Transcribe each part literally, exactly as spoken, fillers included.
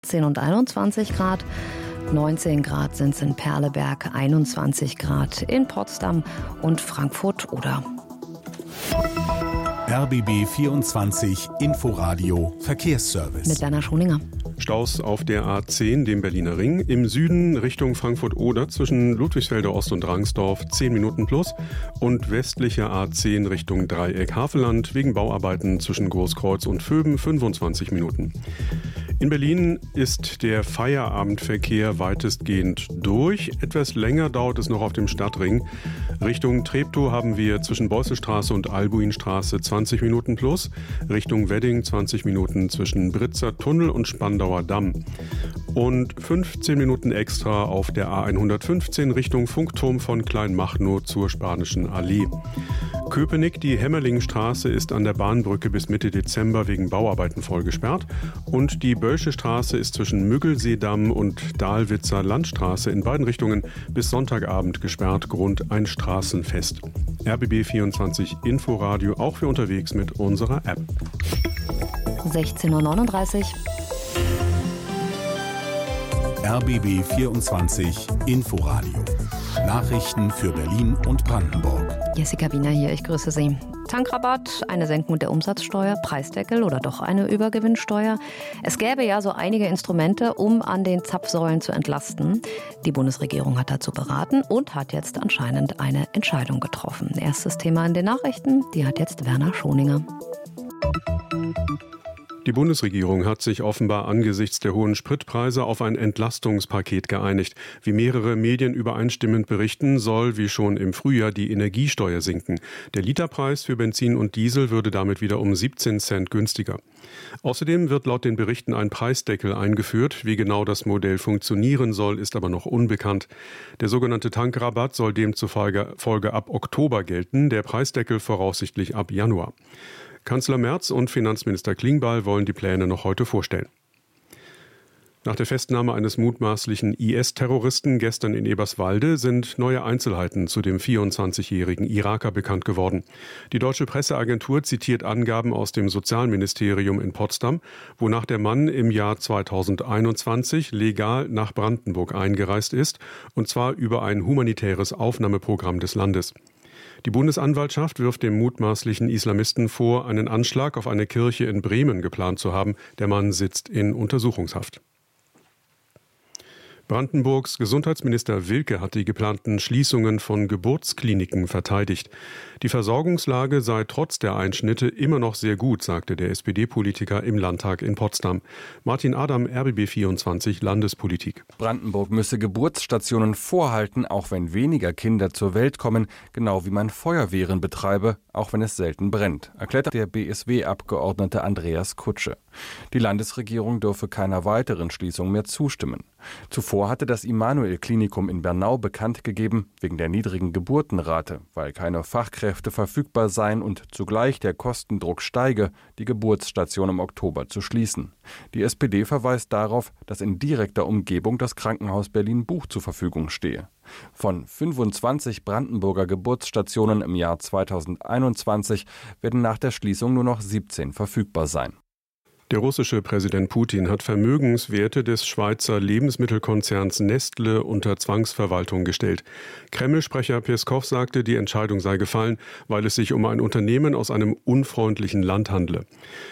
zehn und einundzwanzig Grad. neunzehn Grad sind es in Perleberg, einundzwanzig Grad in Potsdam und Frankfurt oder. R B B vierundzwanzig Inforadio Verkehrsservice. Mit Werner Schoninger. Staus auf der A zehn, dem Berliner Ring. Im Süden Richtung Frankfurt-Oder zwischen Ludwigsfelder Ost und Rangsdorf zehn Minuten plus. Und westliche A zehn Richtung Dreieck Havelland wegen Bauarbeiten zwischen Großkreuz und Vöben fünfundzwanzig Minuten. In Berlin ist der Feierabendverkehr weitestgehend durch. Etwas länger dauert es noch auf dem Stadtring. Richtung Treptow haben wir zwischen Beusselstraße und Albuinstraße zwanzig Minuten plus. Richtung Wedding zwanzig Minuten zwischen Britzer Tunnel und Spandauer Damm. Und fünfzehn Minuten extra auf der A hundertfünfzehn Richtung Funkturm von Kleinmachnow zur Spanischen Allee. Köpenick, die Hemmerlingstraße ist an der Bahnbrücke bis Mitte Dezember wegen Bauarbeiten voll gesperrt. Und die Bölsche Straße ist zwischen Müggelseedamm und Dahlwitzer Landstraße in beiden Richtungen bis Sonntagabend gesperrt, Grund ein Straßenfest. R B B vierundzwanzig Inforadio, auch für unterwegs mit unserer App. sechzehn Uhr neununddreißig. R B B vierundzwanzig Inforadio. Nachrichten für Berlin und Brandenburg. Jessica Wiener hier, ich grüße Sie. Tankrabatt, eine Senkung der Umsatzsteuer, Preisdeckel oder doch eine Übergewinnsteuer. Es gäbe ja so einige Instrumente, um an den Zapfsäulen zu entlasten. Die Bundesregierung hat dazu beraten und hat jetzt anscheinend eine Entscheidung getroffen. Erstes Thema in den Nachrichten, die hat jetzt Werner Schoninger. Die Bundesregierung hat sich offenbar angesichts der hohen Spritpreise auf ein Entlastungspaket geeinigt. Wie mehrere Medien übereinstimmend berichten, soll wie schon im Frühjahr die Energiesteuer sinken. Der Literpreis für Benzin und Diesel würde damit wieder um siebzehn Cent günstiger. Außerdem wird laut den Berichten ein Preisdeckel eingeführt. Wie genau das Modell funktionieren soll, ist aber noch unbekannt. Der sogenannte Tankrabatt soll demzufolge Folge ab Oktober gelten, der Preisdeckel voraussichtlich ab Januar. Kanzler Merz und Finanzminister Klingbeil wollen die Pläne noch heute vorstellen. Nach der Festnahme eines mutmaßlichen I S-Terroristen gestern in Eberswalde sind neue Einzelheiten zu dem vierundzwanzigjährigen Iraker bekannt geworden. Die deutsche Presseagentur zitiert Angaben aus dem Sozialministerium in Potsdam, wonach der Mann im Jahr zweitausendeinundzwanzig legal nach Brandenburg eingereist ist, und zwar über ein humanitäres Aufnahmeprogramm des Landes. Die Bundesanwaltschaft wirft dem mutmaßlichen Islamisten vor, einen Anschlag auf eine Kirche in Bremen geplant zu haben. Der Mann sitzt in Untersuchungshaft. Brandenburgs Gesundheitsminister Wilke hat die geplanten Schließungen von Geburtskliniken verteidigt. Die Versorgungslage sei trotz der Einschnitte immer noch sehr gut, sagte der S P D-Politiker im Landtag in Potsdam. Martin Adam, R B B vierundzwanzig Landespolitik. Brandenburg müsse Geburtsstationen vorhalten, auch wenn weniger Kinder zur Welt kommen, genau wie man Feuerwehren betreibe, auch wenn es selten brennt, erklärte der B S W-Abgeordnete Andreas Kutsche. Die Landesregierung dürfe keiner weiteren Schließung mehr zustimmen. Zuvor hatte das Immanuel-Klinikum in Bernau bekannt gegeben, wegen der niedrigen Geburtenrate, weil keine Fachkräfte verfügbar seien und zugleich der Kostendruck steige, die Geburtsstation im Oktober zu schließen. Die S P D verweist darauf, dass in direkter Umgebung das Krankenhaus Berlin-Buch zur Verfügung stehe. Von fünfundzwanzig Brandenburger Geburtsstationen im Jahr zweitausendeinundzwanzig werden nach der Schließung nur noch siebzehn verfügbar sein. Der russische Präsident Putin hat Vermögenswerte des Schweizer Lebensmittelkonzerns Nestle unter Zwangsverwaltung gestellt. Kreml-Sprecher Peskow sagte, die Entscheidung sei gefallen, weil es sich um ein Unternehmen aus einem unfreundlichen Land handle.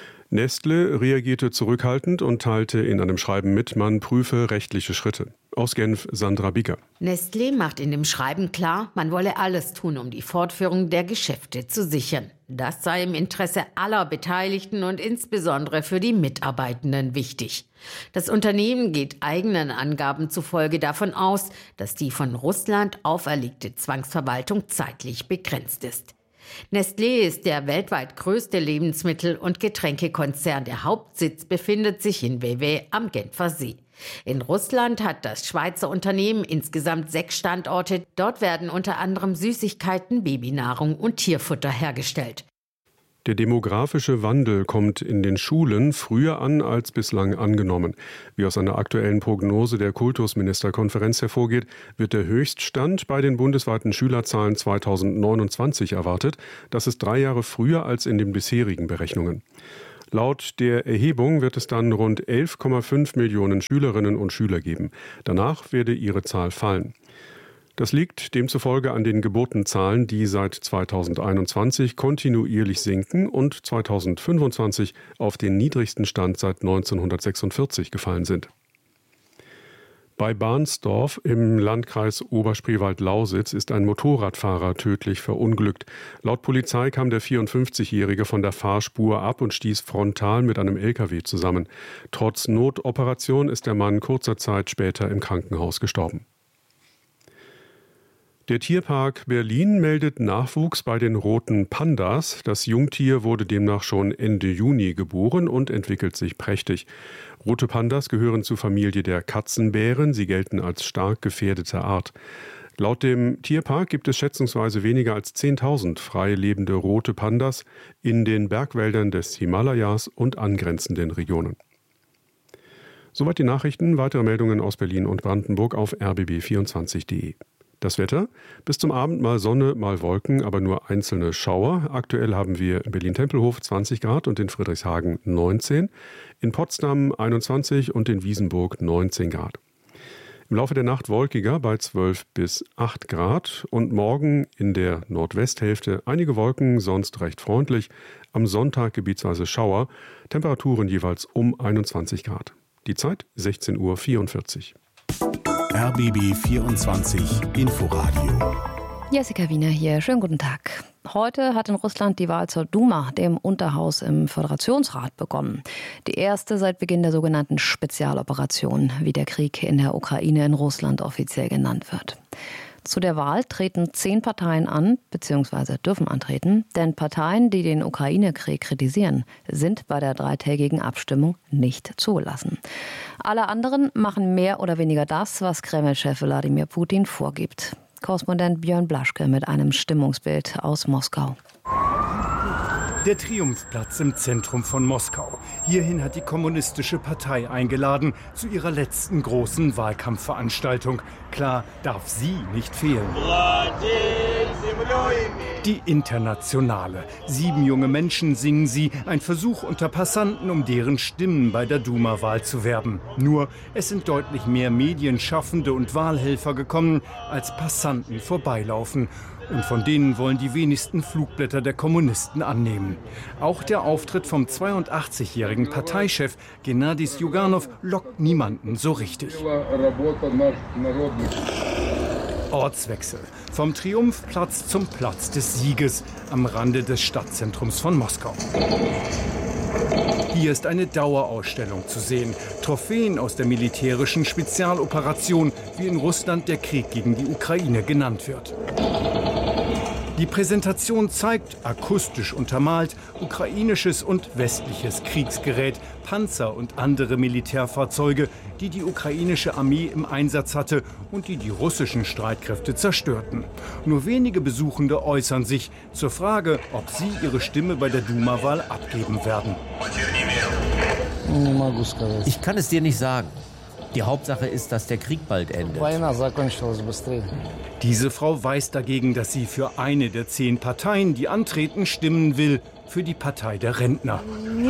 Nestle reagierte zurückhaltend und teilte in einem Schreiben mit, man prüfe rechtliche Schritte. Aus Genf, Sandra Bigger. Nestlé macht in dem Schreiben klar, man wolle alles tun, um die Fortführung der Geschäfte zu sichern. Das sei im Interesse aller Beteiligten und insbesondere für die Mitarbeitenden wichtig. Das Unternehmen geht eigenen Angaben zufolge davon aus, dass die von Russland auferlegte Zwangsverwaltung zeitlich begrenzt ist. Nestlé ist der weltweit größte Lebensmittel- und Getränkekonzern. Der Hauptsitz befindet sich in Vevey am Genfer See. In Russland hat das Schweizer Unternehmen insgesamt sechs Standorte. Dort werden unter anderem Süßigkeiten, Babynahrung und Tierfutter hergestellt. Der demografische Wandel kommt in den Schulen früher an als bislang angenommen. Wie aus einer aktuellen Prognose der Kultusministerkonferenz hervorgeht, wird der Höchststand bei den bundesweiten Schülerzahlen zweitausendneunundzwanzig erwartet. Das ist drei Jahre früher als in den bisherigen Berechnungen. Laut der Erhebung wird es dann rund elf Komma fünf Millionen Schülerinnen und Schüler geben. Danach werde ihre Zahl fallen. Das liegt demzufolge an den Geburtenzahlen, die seit zweitausendeinundzwanzig kontinuierlich sinken und zweitausendfünfundzwanzig auf den niedrigsten Stand seit neunzehnhundertsechsundvierzig gefallen sind. Bei Bahnsdorf im Landkreis Oberspreewald-Lausitz ist ein Motorradfahrer tödlich verunglückt. Laut Polizei kam der vierundfünfzigjährige von der Fahrspur ab und stieß frontal mit einem L K W zusammen. Trotz Notoperation ist der Mann kurzer Zeit später im Krankenhaus gestorben. Der Tierpark Berlin meldet Nachwuchs bei den roten Pandas. Das Jungtier wurde demnach schon Ende Juni geboren und entwickelt sich prächtig. Rote Pandas gehören zur Familie der Katzenbären. Sie gelten als stark gefährdete Art. Laut dem Tierpark gibt es schätzungsweise weniger als zehntausend frei lebende rote Pandas in den Bergwäldern des Himalayas und angrenzenden Regionen. Soweit die Nachrichten. Weitere Meldungen aus Berlin und Brandenburg auf r b b vierundzwanzig punkt de. Das Wetter: bis zum Abend mal Sonne, mal Wolken, aber nur einzelne Schauer. Aktuell haben wir in Berlin-Tempelhof zwanzig Grad und in Friedrichshagen neunzehn, in Potsdam einundzwanzig und in Wiesenburg neunzehn Grad. Im Laufe der Nacht wolkiger bei zwölf bis acht Grad und morgen in der Nordwesthälfte einige Wolken, sonst recht freundlich. Am Sonntag gebietsweise Schauer, Temperaturen jeweils um einundzwanzig Grad. Die Zeit sechzehn Uhr vierundvierzig. R B B vierundzwanzig Inforadio. Jessica Wiener hier, schönen guten Tag. Heute hat in Russland die Wahl zur Duma, dem Unterhaus im Föderationsrat, begonnen. Die erste seit Beginn der sogenannten Spezialoperation, wie der Krieg in der Ukraine in Russland offiziell genannt wird. Zu der Wahl treten zehn Parteien an, bzw. dürfen antreten, denn Parteien, die den Ukraine-Krieg kritisieren, sind bei der dreitägigen Abstimmung nicht zugelassen. Alle anderen machen mehr oder weniger das, was Kreml-Chef Wladimir Putin vorgibt. Korrespondent Björn Blaschke mit einem Stimmungsbild aus Moskau. Der Triumphplatz im Zentrum von Moskau. Hierhin hat die Kommunistische Partei eingeladen zu ihrer letzten großen Wahlkampfveranstaltung. Klar, darf sie nicht fehlen. Die Internationale. Sieben junge Menschen singen sie, ein Versuch unter Passanten, um deren Stimmen bei der Duma-Wahl zu werben. Nur, es sind deutlich mehr Medienschaffende und Wahlhelfer gekommen, als Passanten vorbeilaufen. Und von denen wollen die wenigsten Flugblätter der Kommunisten annehmen. Auch der Auftritt vom zweiundachtzigjährigen Parteichef Gennady Sjuganov lockt niemanden so richtig. Ortswechsel. Vom Triumphplatz zum Platz des Sieges am Rande des Stadtzentrums von Moskau. Hier ist eine Dauerausstellung zu sehen. Trophäen aus der militärischen Spezialoperation, wie in Russland der Krieg gegen die Ukraine genannt wird. Die Präsentation zeigt, akustisch untermalt, ukrainisches und westliches Kriegsgerät, Panzer und andere Militärfahrzeuge, die die ukrainische Armee im Einsatz hatte und die die russischen Streitkräfte zerstörten. Nur wenige Besuchende äußern sich zur Frage, ob sie ihre Stimme bei der Duma-Wahl abgeben werden. Ich kann es dir nicht sagen. Die Hauptsache ist, dass der Krieg bald endet. Diese Frau weiß dagegen, dass sie für eine der zehn Parteien, die antreten, stimmen will. Für die Partei der Rentner.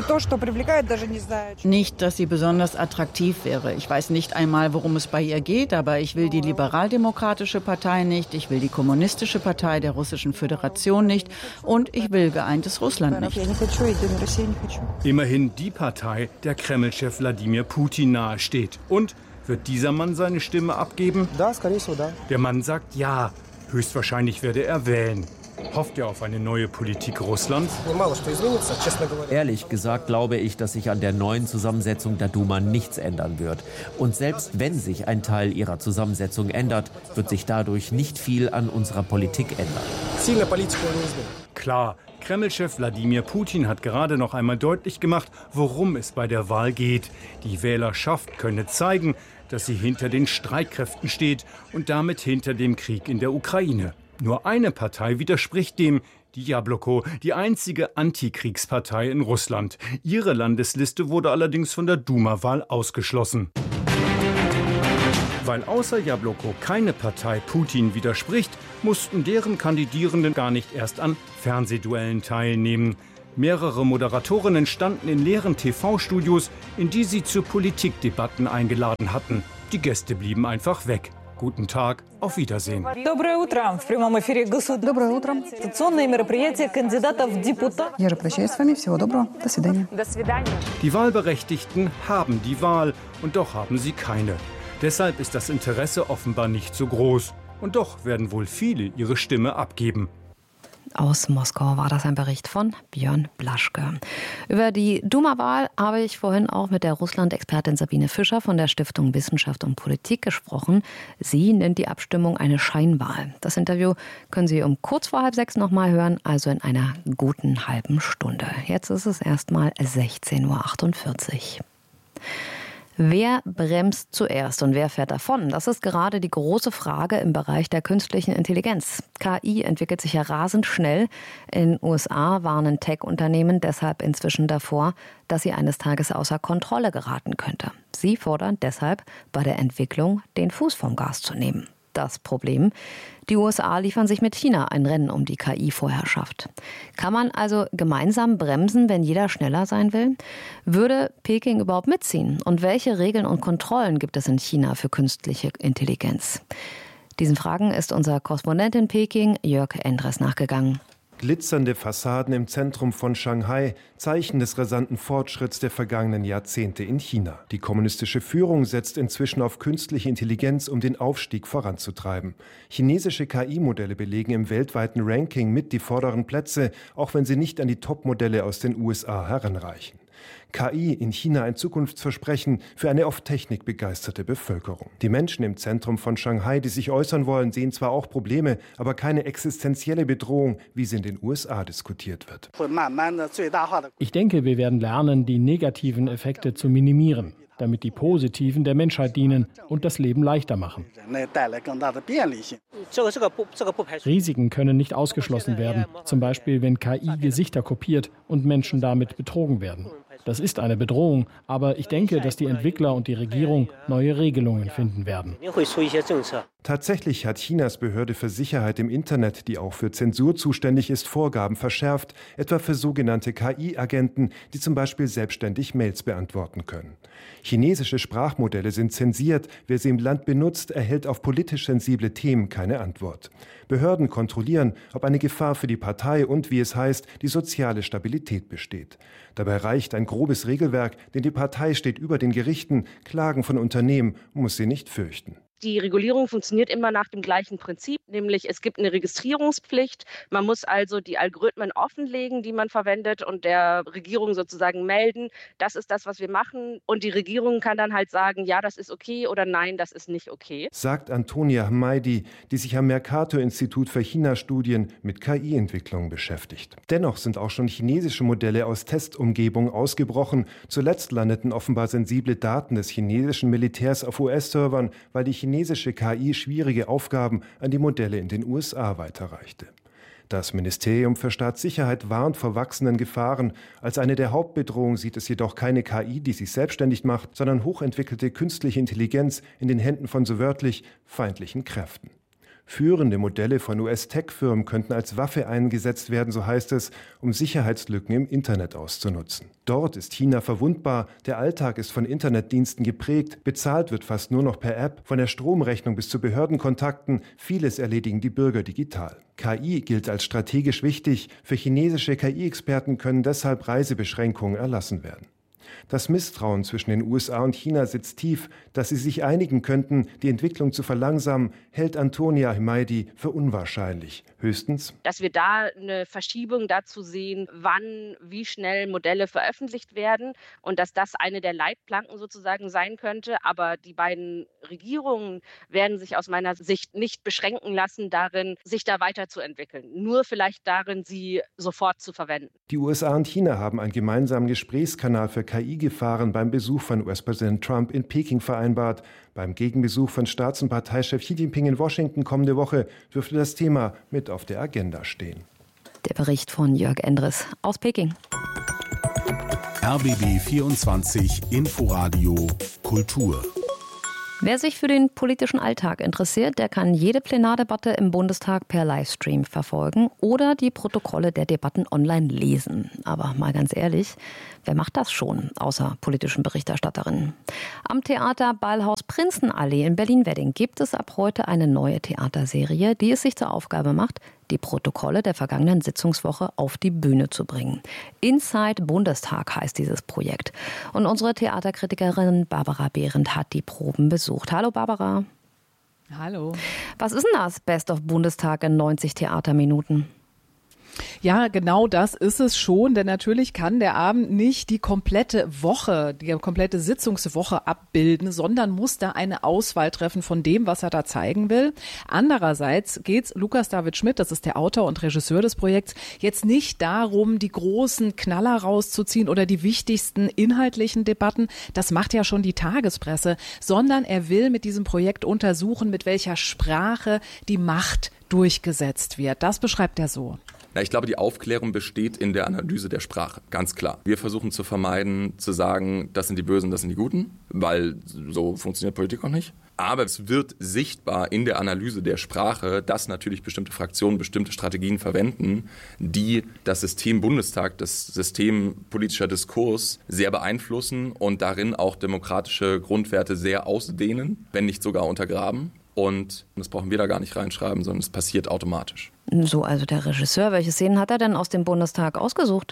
Nicht, dass sie besonders attraktiv wäre. Ich weiß nicht einmal, worum es bei ihr geht, aber ich will die liberaldemokratische Partei nicht, ich will die kommunistische Partei der Russischen Föderation nicht und ich will geeintes Russland nicht. Immerhin die Partei, der Kreml-Chef Wladimir Putin nahesteht. Und wird dieser Mann seine Stimme abgeben? Der Mann sagt ja. Höchstwahrscheinlich werde er wählen. Hofft er auf eine neue Politik Russlands? Ehrlich gesagt glaube ich, dass sich an der neuen Zusammensetzung der Duma nichts ändern wird. Und selbst wenn sich ein Teil ihrer Zusammensetzung ändert, wird sich dadurch nicht viel an unserer Politik ändern. Klar, Kreml-Chef Wladimir Putin hat gerade noch einmal deutlich gemacht, worum es bei der Wahl geht. Die Wählerschaft könne zeigen, dass sie hinter den Streitkräften steht und damit hinter dem Krieg in der Ukraine. Nur eine Partei widerspricht dem, die Jabloko, die einzige Antikriegspartei in Russland. Ihre Landesliste wurde allerdings von der Duma-Wahl ausgeschlossen. Weil außer Jabloko keine Partei Putin widerspricht, mussten deren Kandidierenden gar nicht erst an Fernsehduellen teilnehmen. Mehrere Moderatorinnen standen in leeren T V-Studios, in die sie zu Politikdebatten eingeladen hatten. Die Gäste blieben einfach weg. Guten Tag, auf Wiedersehen. Доброе утро. В прямом эфире государственное. Доброе утро. Конституционное мероприятие кандидатов в депутаты. Я же прощаюсь с вами. Всего доброго. До свидания. До свидания. Die Wahlberechtigten haben die Wahl und doch haben sie keine. Deshalb ist das Interesse offenbar nicht so groß. Und doch werden wohl viele ihre Stimme abgeben. Aus Moskau war das ein Bericht von Björn Blaschke. Über die Duma-Wahl habe ich vorhin auch mit der Russland-Expertin Sabine Fischer von der Stiftung Wissenschaft und Politik gesprochen. Sie nennt die Abstimmung eine Scheinwahl. Das Interview können Sie um kurz vor halb sechs noch mal hören, also in einer guten halben Stunde. Jetzt ist es erstmal sechzehn Uhr achtundvierzig. Wer bremst zuerst und wer fährt davon? Das ist gerade die große Frage im Bereich der künstlichen Intelligenz. K I entwickelt sich ja rasend schnell. In den U S A warnen Tech-Unternehmen deshalb inzwischen davor, dass sie eines Tages außer Kontrolle geraten könnte. Sie fordern deshalb, bei der Entwicklung den Fuß vom Gas zu nehmen. Das Problem: Die U S A liefern sich mit China ein Rennen um die K I-Vorherrschaft. Kann man also gemeinsam bremsen, wenn jeder schneller sein will? Würde Peking überhaupt mitziehen? Und welche Regeln und Kontrollen gibt es in China für künstliche Intelligenz? Diesen Fragen ist unser Korrespondent in Peking, Jörg Endres, nachgegangen. Glitzernde Fassaden im Zentrum von Shanghai, Zeichen des rasanten Fortschritts der vergangenen Jahrzehnte in China. Die kommunistische Führung setzt inzwischen auf künstliche Intelligenz, um den Aufstieg voranzutreiben. Chinesische K I-Modelle belegen im weltweiten Ranking mit die vorderen Plätze, auch wenn sie nicht an die Top-Modelle aus den U S A heranreichen. K I in China ein Zukunftsversprechen für eine oft technikbegeisterte Bevölkerung. Die Menschen im Zentrum von Shanghai, die sich äußern wollen, sehen zwar auch Probleme, aber keine existenzielle Bedrohung, wie sie in den U S A diskutiert wird. Ich denke, wir werden lernen, die negativen Effekte zu minimieren, damit die positiven der Menschheit dienen und das Leben leichter machen. Risiken können nicht ausgeschlossen werden, zum Beispiel wenn K I Gesichter kopiert und Menschen damit betrogen werden. Das ist eine Bedrohung, aber ich denke, dass die Entwickler und die Regierung neue Regelungen finden werden. Tatsächlich hat Chinas Behörde für Sicherheit im Internet, die auch für Zensur zuständig ist, Vorgaben verschärft, etwa für sogenannte K I-Agenten, die zum Beispiel selbstständig Mails beantworten können. Chinesische Sprachmodelle sind zensiert. Wer sie im Land benutzt, erhält auf politisch sensible Themen keine Antwort. Behörden kontrollieren, ob eine Gefahr für die Partei und, wie es heißt, die soziale Stabilität besteht. Dabei reicht ein grobes Regelwerk, denn die Partei steht über den Gerichten. Klagen von Unternehmen muss sie nicht fürchten. Die Regulierung funktioniert immer nach dem gleichen Prinzip, nämlich es gibt eine Registrierungspflicht. Man muss also die Algorithmen offenlegen, die man verwendet, und der Regierung sozusagen melden, das ist das, was wir machen. Und die Regierung kann dann halt sagen, ja, das ist okay oder nein, das ist nicht okay. Sagt Antonia Hmeidi, die sich am Mercator-Institut für China-Studien mit K I-Entwicklung beschäftigt. Dennoch sind auch schon chinesische Modelle aus Testumgebungen ausgebrochen. Zuletzt landeten offenbar sensible Daten des chinesischen Militärs auf U S-Servern, weil die chinesische K I schwierige Aufgaben an die Modelle in den U S A weiterreichte. Das Ministerium für Staatssicherheit warnt vor wachsenden Gefahren. Als eine der Hauptbedrohungen sieht es jedoch keine K I, die sich selbstständig macht, sondern hochentwickelte künstliche Intelligenz in den Händen von so wörtlich feindlichen Kräften. Führende Modelle von U S-Tech-Firmen könnten als Waffe eingesetzt werden, so heißt es, um Sicherheitslücken im Internet auszunutzen. Dort ist China verwundbar, der Alltag ist von Internetdiensten geprägt, bezahlt wird fast nur noch per App, von der Stromrechnung bis zu Behördenkontakten, vieles erledigen die Bürger digital. K I gilt als strategisch wichtig, für chinesische K I-Experten können deshalb Reisebeschränkungen erlassen werden. Das Misstrauen zwischen den U S A und China sitzt tief. Dass sie sich einigen könnten, die Entwicklung zu verlangsamen, hält Antonia Hmeidi für unwahrscheinlich. Höchstens, dass wir da eine Verschiebung dazu sehen, wann, wie schnell Modelle veröffentlicht werden, und dass das eine der Leitplanken sozusagen sein könnte. Aber die beiden Regierungen werden sich aus meiner Sicht nicht beschränken lassen darin, sich da weiterzuentwickeln. Nur vielleicht darin, sie sofort zu verwenden. Die U S A und China haben einen gemeinsamen Gesprächskanal für K I-Gefahren beim Besuch von U S-Präsident Trump in Peking vereinbart. Beim Gegenbesuch von Staats- und Parteichef Xi Jinping in Washington kommende Woche dürfte das Thema mit auf der Agenda stehen. Der Bericht von Jörg Endres aus Peking. R B B vierundzwanzig Inforadio Kultur. Wer sich für den politischen Alltag interessiert, der kann jede Plenardebatte im Bundestag per Livestream verfolgen oder die Protokolle der Debatten online lesen. Aber mal ganz ehrlich, wer macht das schon, außer politischen Berichterstatterinnen? Am Theater Ballhaus Prinzenallee in Berlin-Wedding gibt es ab heute eine neue Theaterserie, die es sich zur Aufgabe macht, die Protokolle der vergangenen Sitzungswoche auf die Bühne zu bringen. Inside Bundestag heißt dieses Projekt. Und unsere Theaterkritikerin Barbara Behrendt hat die Proben besucht. Hallo Barbara. Hallo. Was ist denn das Best of Bundestag in neunzig Theaterminuten? Ja, genau das ist es schon, denn natürlich kann der Abend nicht die komplette Woche, die komplette Sitzungswoche abbilden, sondern muss da eine Auswahl treffen von dem, was er da zeigen will. Andererseits geht es Lukas David Schmidt, das ist der Autor und Regisseur des Projekts, jetzt nicht darum, die großen Knaller rauszuziehen oder die wichtigsten inhaltlichen Debatten. Das macht ja schon die Tagespresse, sondern er will mit diesem Projekt untersuchen, mit welcher Sprache die Macht durchgesetzt wird. Das beschreibt er so. Na, ich glaube, die Aufklärung besteht in der Analyse der Sprache, ganz klar. Wir versuchen zu vermeiden, zu sagen, das sind die Bösen, das sind die Guten, weil so funktioniert Politik auch nicht. Aber es wird sichtbar in der Analyse der Sprache, dass natürlich bestimmte Fraktionen bestimmte Strategien verwenden, die das System Bundestag, das System politischer Diskurs sehr beeinflussen und darin auch demokratische Grundwerte sehr ausdehnen, wenn nicht sogar untergraben. Und das brauchen wir da gar nicht reinschreiben, sondern es passiert automatisch. So, also der Regisseur, welche Szenen hat er denn aus dem Bundestag ausgesucht?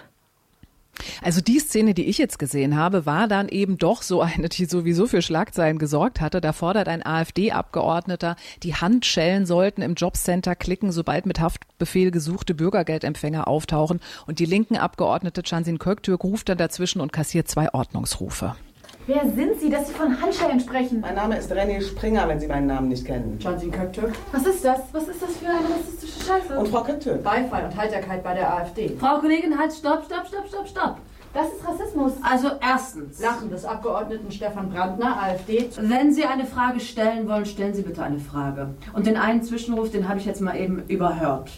Also die Szene, die ich jetzt gesehen habe, war dann eben doch so eine, die sowieso für Schlagzeilen gesorgt hatte. Da fordert ein AfD-Abgeordneter, die Handschellen sollten im Jobcenter klicken, sobald mit Haftbefehl gesuchte Bürgergeldempfänger auftauchen. Und die linken Abgeordnete Cansin Köktürk ruft dann dazwischen und kassiert zwei Ordnungsrufe. Wer sind Sie, dass Sie von Handschellen sprechen? Mein Name ist René Springer, wenn Sie meinen Namen nicht kennen. Cansin Köktürk. Was ist das? Was ist das für eine rassistische Scheiße? Und Frau Köktürk. Beifall und Heiterkeit bei der AfD. Frau Kollegin, halt, stopp, stopp, stopp, stopp, stopp. Das ist Rassismus. Also erstens, Lachen des Abgeordneten Stefan Brandner, AfD. Wenn Sie eine Frage stellen wollen, stellen Sie bitte eine Frage. Und den einen Zwischenruf, den habe ich jetzt mal eben überhört.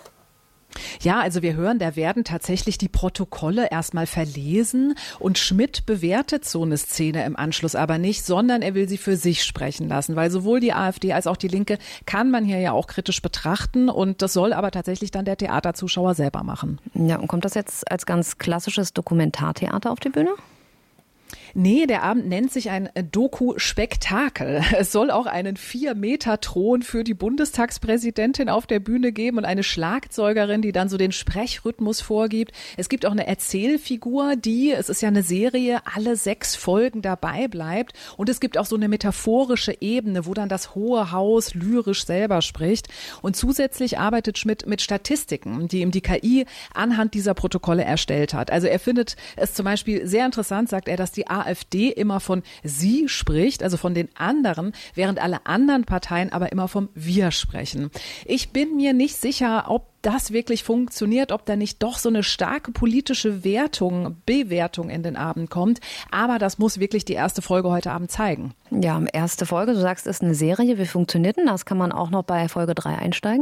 Ja, also wir hören, da werden tatsächlich die Protokolle erstmal verlesen und Schmidt bewertet so eine Szene im Anschluss aber nicht, sondern er will sie für sich sprechen lassen, weil sowohl die AfD als auch die Linke kann man hier ja auch kritisch betrachten und das soll aber tatsächlich dann der Theaterzuschauer selber machen. Ja, und kommt das jetzt als ganz klassisches Dokumentartheater auf die Bühne? Nee, der Abend nennt sich ein Doku-Spektakel. Es soll auch einen vier Meter Thron für die Bundestagspräsidentin auf der Bühne geben und eine Schlagzeugerin, die dann so den Sprechrhythmus vorgibt. Es gibt auch eine Erzählfigur, die, es ist ja eine Serie, alle sechs Folgen dabei bleibt. Und es gibt auch so eine metaphorische Ebene, wo dann das Hohe Haus lyrisch selber spricht. Und zusätzlich arbeitet Schmidt mit Statistiken, die ihm die K I anhand dieser Protokolle erstellt hat. Also er findet es zum Beispiel sehr interessant, sagt er, dass die AfD immer von sie spricht, also von den anderen, während alle anderen Parteien aber immer vom wir sprechen. Ich bin mir nicht sicher, ob das wirklich funktioniert, ob da nicht doch so eine starke politische Wertung, Bewertung in den Abend kommt. Aber das muss wirklich die erste Folge heute Abend zeigen. Ja, erste Folge, du sagst, ist eine Serie. Wie funktioniert denn das? Kann man auch noch bei Folge drei einsteigen?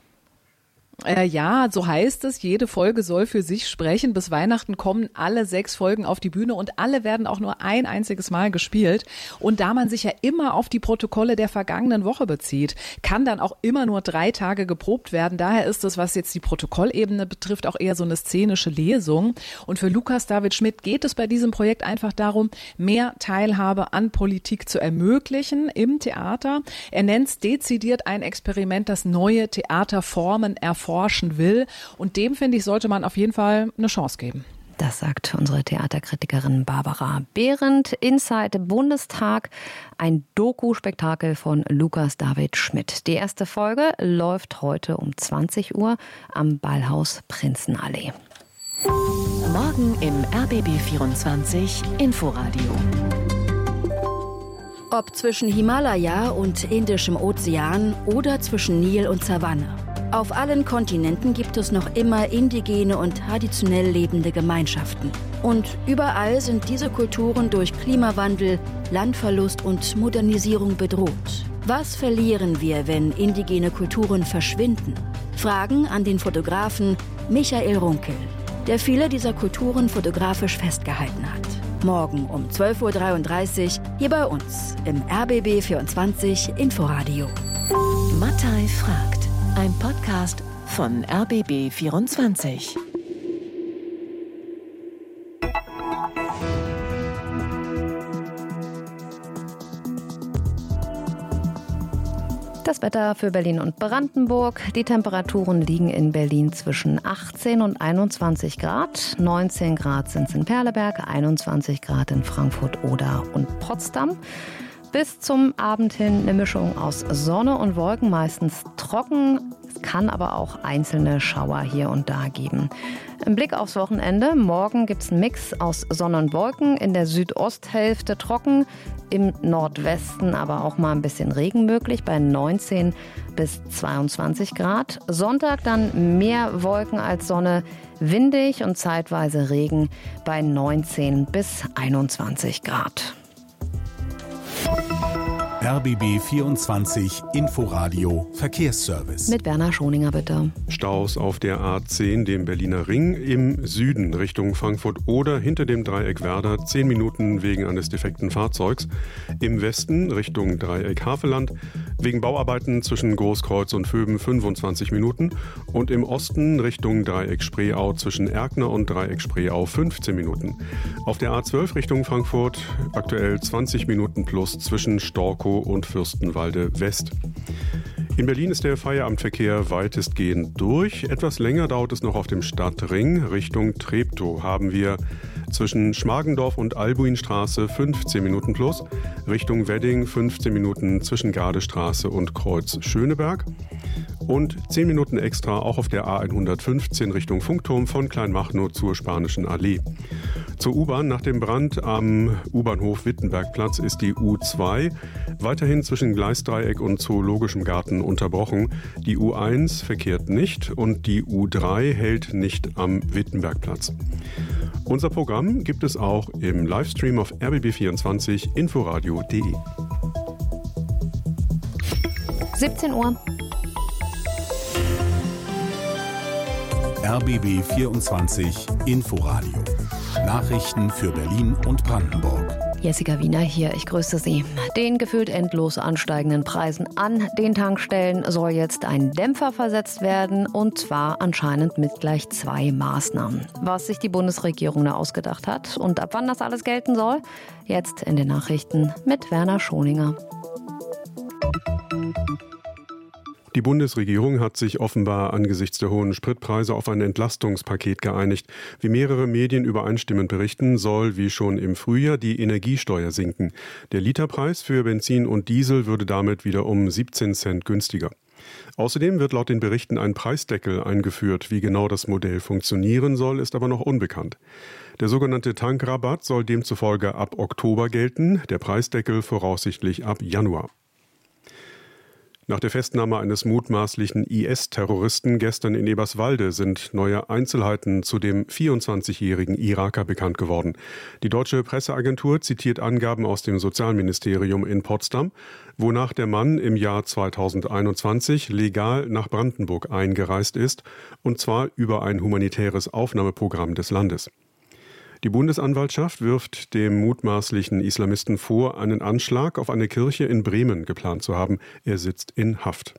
Äh, ja, so heißt es, jede Folge soll für sich sprechen. Bis Weihnachten kommen alle sechs Folgen auf die Bühne und alle werden auch nur ein einziges Mal gespielt. Und da man sich ja immer auf die Protokolle der vergangenen Woche bezieht, kann dann auch immer nur drei Tage geprobt werden. Daher ist es, was jetzt die Protokollebene betrifft, auch eher so eine szenische Lesung. Und für Lukas David Schmidt geht es bei diesem Projekt einfach darum, mehr Teilhabe an Politik zu ermöglichen im Theater. Er nennt es dezidiert ein Experiment, das neue Theaterformen erforschen will. Und dem, finde ich, sollte man auf jeden Fall eine Chance geben. Das sagt unsere Theaterkritikerin Barbara Behrendt. Inside Bundestag, ein Doku-Spektakel von Lukas David Schmidt. Die erste Folge läuft heute um zwanzig Uhr am Ballhaus Prinzenallee. Morgen im R B B vierundzwanzig Inforadio. Ob zwischen Himalaya und Indischem Ozean oder zwischen Nil und Savanne. Auf allen Kontinenten gibt es noch immer indigene und traditionell lebende Gemeinschaften. Und überall sind diese Kulturen durch Klimawandel, Landverlust und Modernisierung bedroht. Was verlieren wir, wenn indigene Kulturen verschwinden? Fragen an den Fotografen Michael Runkel, der viele dieser Kulturen fotografisch festgehalten hat. Morgen um zwölf Uhr dreiunddreißig hier bei uns im R B B vierundzwanzig Inforadio. Mattei fragt. Ein Podcast von R B B vierundzwanzig. Das Wetter für Berlin und Brandenburg. Die Temperaturen liegen in Berlin zwischen achtzehn und einundzwanzig Grad. neunzehn Grad sind es in Perleberg, einundzwanzig Grad in Frankfurt, Oder und Potsdam. Bis zum Abend hin eine Mischung aus Sonne und Wolken, meistens trocken. Es kann aber auch einzelne Schauer hier und da geben. Im Blick aufs Wochenende. Morgen gibt es einen Mix aus Sonne und Wolken. In der Südosthälfte trocken, im Nordwesten aber auch mal ein bisschen Regen möglich bei neunzehn bis zweiundzwanzig Grad. Sonntag dann mehr Wolken als Sonne, windig und zeitweise Regen bei neunzehn bis einundzwanzig Grad. R B B vierundzwanzig Inforadio Verkehrsservice. Mit Werner Schoninger bitte. Staus auf der A zehn, dem Berliner Ring, im Süden Richtung Frankfurt oder hinter dem Dreieck Werder, zehn Minuten wegen eines defekten Fahrzeugs. Im Westen Richtung Dreieck Havelland, wegen Bauarbeiten zwischen Großkreuz und Vöben fünfundzwanzig Minuten. Und im Osten Richtung Dreieck Spreeau zwischen Erkner und Dreieck Spreeau fünfzehn Minuten. Auf der A zwölf Richtung Frankfurt aktuell zwanzig Minuten plus zwischen Storkow und Fürstenwalde West. In Berlin ist der Feierabendverkehr weitestgehend durch. Etwas länger dauert es noch auf dem Stadtring. Richtung Treptow haben wir zwischen Schmargendorf und Albuinstraße fünfzehn Minuten plus. Richtung Wedding fünfzehn Minuten zwischen Gardestraße und Kreuz Schöneberg. Und zehn Minuten extra auch auf der A hundertfünfzehn Richtung Funkturm von Kleinmachnow zur Spanischen Allee. Zur U-Bahn nach dem Brand am U-Bahnhof Wittenbergplatz ist die U zwei weiterhin zwischen Gleisdreieck und Zoologischem Garten unterbrochen. Die U eins verkehrt nicht und die U drei hält nicht am Wittenbergplatz. Unser Programm gibt es auch im Livestream auf R B B vierundzwanzig inforadio punkt de. siebzehn Uhr. R B B vierundzwanzig Inforadio. Nachrichten für Berlin und Brandenburg. Jessica Wiener hier, ich grüße Sie. Den gefühlt endlos ansteigenden Preisen an den Tankstellen soll jetzt ein Dämpfer versetzt werden, und zwar anscheinend mit gleich zwei Maßnahmen. Was sich die Bundesregierung da ausgedacht hat und ab wann das alles gelten soll, jetzt in den Nachrichten mit Werner Schoninger. Die Bundesregierung hat sich offenbar angesichts der hohen Spritpreise auf ein Entlastungspaket geeinigt. Wie mehrere Medien übereinstimmend berichten, soll wie schon im Frühjahr die Energiesteuer sinken. Der Literpreis für Benzin und Diesel würde damit wieder um siebzehn Cent günstiger. Außerdem wird laut den Berichten ein Preisdeckel eingeführt. Wie genau das Modell funktionieren soll, ist aber noch unbekannt. Der sogenannte Tankrabatt soll demzufolge ab Oktober gelten, der Preisdeckel voraussichtlich ab Januar. Nach der Festnahme eines mutmaßlichen I S-Terroristen gestern in Eberswalde sind neue Einzelheiten zu dem vierundzwanzigjährigen Iraker bekannt geworden. Die deutsche Presseagentur zitiert Angaben aus dem Sozialministerium in Potsdam, wonach der Mann im Jahr zweitausendeinundzwanzig legal nach Brandenburg eingereist ist, und zwar über ein humanitäres Aufnahmeprogramm des Landes. Die Bundesanwaltschaft wirft dem mutmaßlichen Islamisten vor, einen Anschlag auf eine Kirche in Bremen geplant zu haben. Er sitzt in Haft.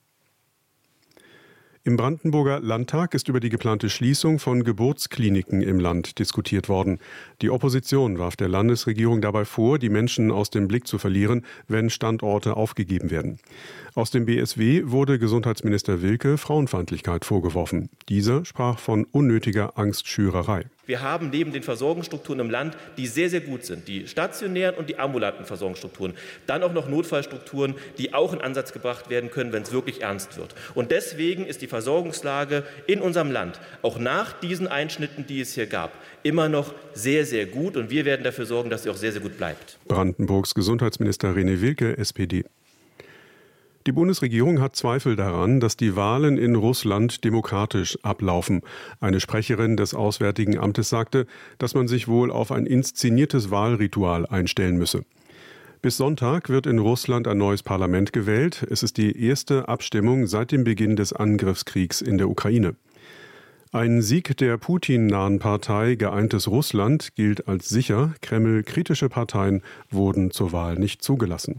Im Brandenburger Landtag ist über die geplante Schließung von Geburtskliniken im Land diskutiert worden. Die Opposition warf der Landesregierung dabei vor, die Menschen aus dem Blick zu verlieren, wenn Standorte aufgegeben werden. Aus dem B S W wurde Gesundheitsminister Wilke Frauenfeindlichkeit vorgeworfen. Dieser sprach von unnötiger Angstschürerei. Wir haben neben den Versorgungsstrukturen im Land, die sehr, sehr gut sind, die stationären und die ambulanten Versorgungsstrukturen, dann auch noch Notfallstrukturen, die auch in Ansatz gebracht werden können, wenn es wirklich ernst wird. Und deswegen ist die Versorgungslage in unserem Land, auch nach diesen Einschnitten, die es hier gab, immer noch sehr, sehr gut. Und wir werden dafür sorgen, dass sie auch sehr, sehr gut bleibt. Brandenburgs Gesundheitsminister René Wilke, S P D. Die Bundesregierung hat Zweifel daran, dass die Wahlen in Russland demokratisch ablaufen. Eine Sprecherin des Auswärtigen Amtes sagte, dass man sich wohl auf ein inszeniertes Wahlritual einstellen müsse. Bis Sonntag wird in Russland ein neues Parlament gewählt. Es ist die erste Abstimmung seit dem Beginn des Angriffskriegs in der Ukraine. Ein Sieg der Putin-nahen Partei Geeintes Russland gilt als sicher. Kreml-kritische Parteien wurden zur Wahl nicht zugelassen.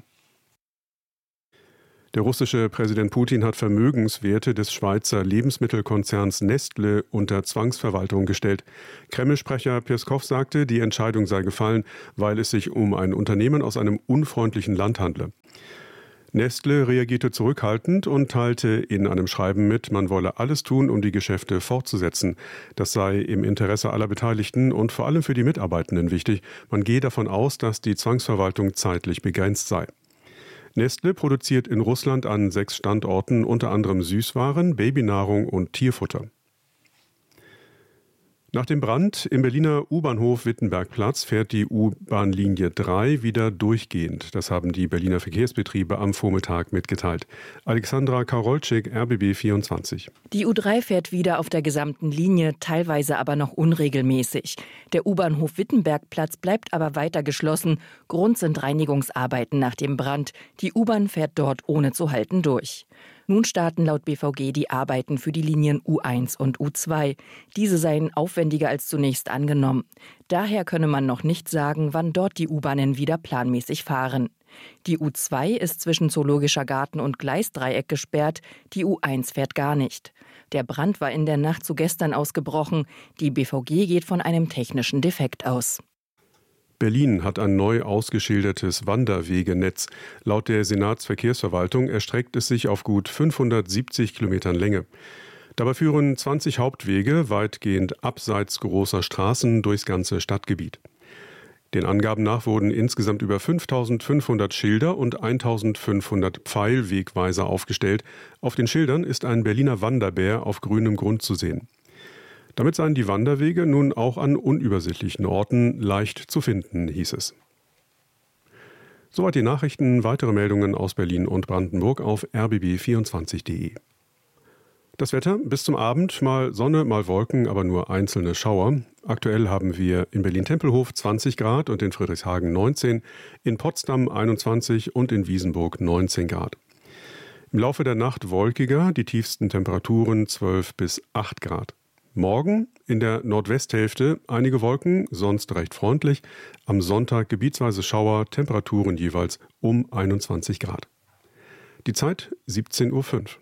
Der russische Präsident Putin hat Vermögenswerte des Schweizer Lebensmittelkonzerns Nestle unter Zwangsverwaltung gestellt. Kreml-Sprecher Peskov sagte, die Entscheidung sei gefallen, weil es sich um ein Unternehmen aus einem unfreundlichen Land handle. Nestle reagierte zurückhaltend und teilte in einem Schreiben mit, man wolle alles tun, um die Geschäfte fortzusetzen. Das sei im Interesse aller Beteiligten und vor allem für die Mitarbeitenden wichtig. Man gehe davon aus, dass die Zwangsverwaltung zeitlich begrenzt sei. Nestle produziert in Russland an sechs Standorten unter anderem Süßwaren, Babynahrung und Tierfutter. Nach dem Brand im Berliner U-Bahnhof Wittenbergplatz fährt die U-Bahn-Linie drei wieder durchgehend. Das haben die Berliner Verkehrsbetriebe am Vormittag mitgeteilt. Alexandra Karolczyk, R B B vierundzwanzig. Die U drei fährt wieder auf der gesamten Linie, teilweise aber noch unregelmäßig. Der U-Bahnhof Wittenbergplatz bleibt aber weiter geschlossen. Grund sind Reinigungsarbeiten nach dem Brand. Die U-Bahn fährt dort ohne zu halten durch. Nun starten laut B V G die Arbeiten für die Linien U eins und U zwei. Diese seien aufwendiger als zunächst angenommen. Daher könne man noch nicht sagen, wann dort die U-Bahnen wieder planmäßig fahren. Die U zwei ist zwischen Zoologischer Garten und Gleisdreieck gesperrt, die U eins fährt gar nicht. Der Brand war in der Nacht zu gestern ausgebrochen. Die B V G geht von einem technischen Defekt aus. Berlin hat ein neu ausgeschildertes Wanderwegenetz. Laut der Senatsverkehrsverwaltung erstreckt es sich auf gut fünfhundertsiebzig Kilometern Länge. Dabei führen zwanzig Hauptwege weitgehend abseits großer Straßen durchs ganze Stadtgebiet. Den Angaben nach wurden insgesamt über fünftausendfünfhundert Schilder und eintausendfünfhundert Pfeilwegweiser aufgestellt. Auf den Schildern ist ein Berliner Wanderbär auf grünem Grund zu sehen. Damit seien die Wanderwege nun auch an unübersichtlichen Orten leicht zu finden, hieß es. Soweit die Nachrichten. Weitere Meldungen aus Berlin und Brandenburg auf r b b vierundzwanzig punkt de. Das Wetter bis zum Abend, mal Sonne, mal Wolken, aber nur einzelne Schauer. Aktuell haben wir in Berlin-Tempelhof zwanzig Grad und in Friedrichshagen neunzehn, in Potsdam einundzwanzig und in Wiesenburg neunzehn Grad. Im Laufe der Nacht wolkiger, die tiefsten Temperaturen zwölf bis acht Grad. Morgen in der Nordwesthälfte einige Wolken, sonst recht freundlich. Am Sonntag gebietsweise Schauer, Temperaturen jeweils um einundzwanzig Grad. Die Zeit siebzehn Uhr fünf.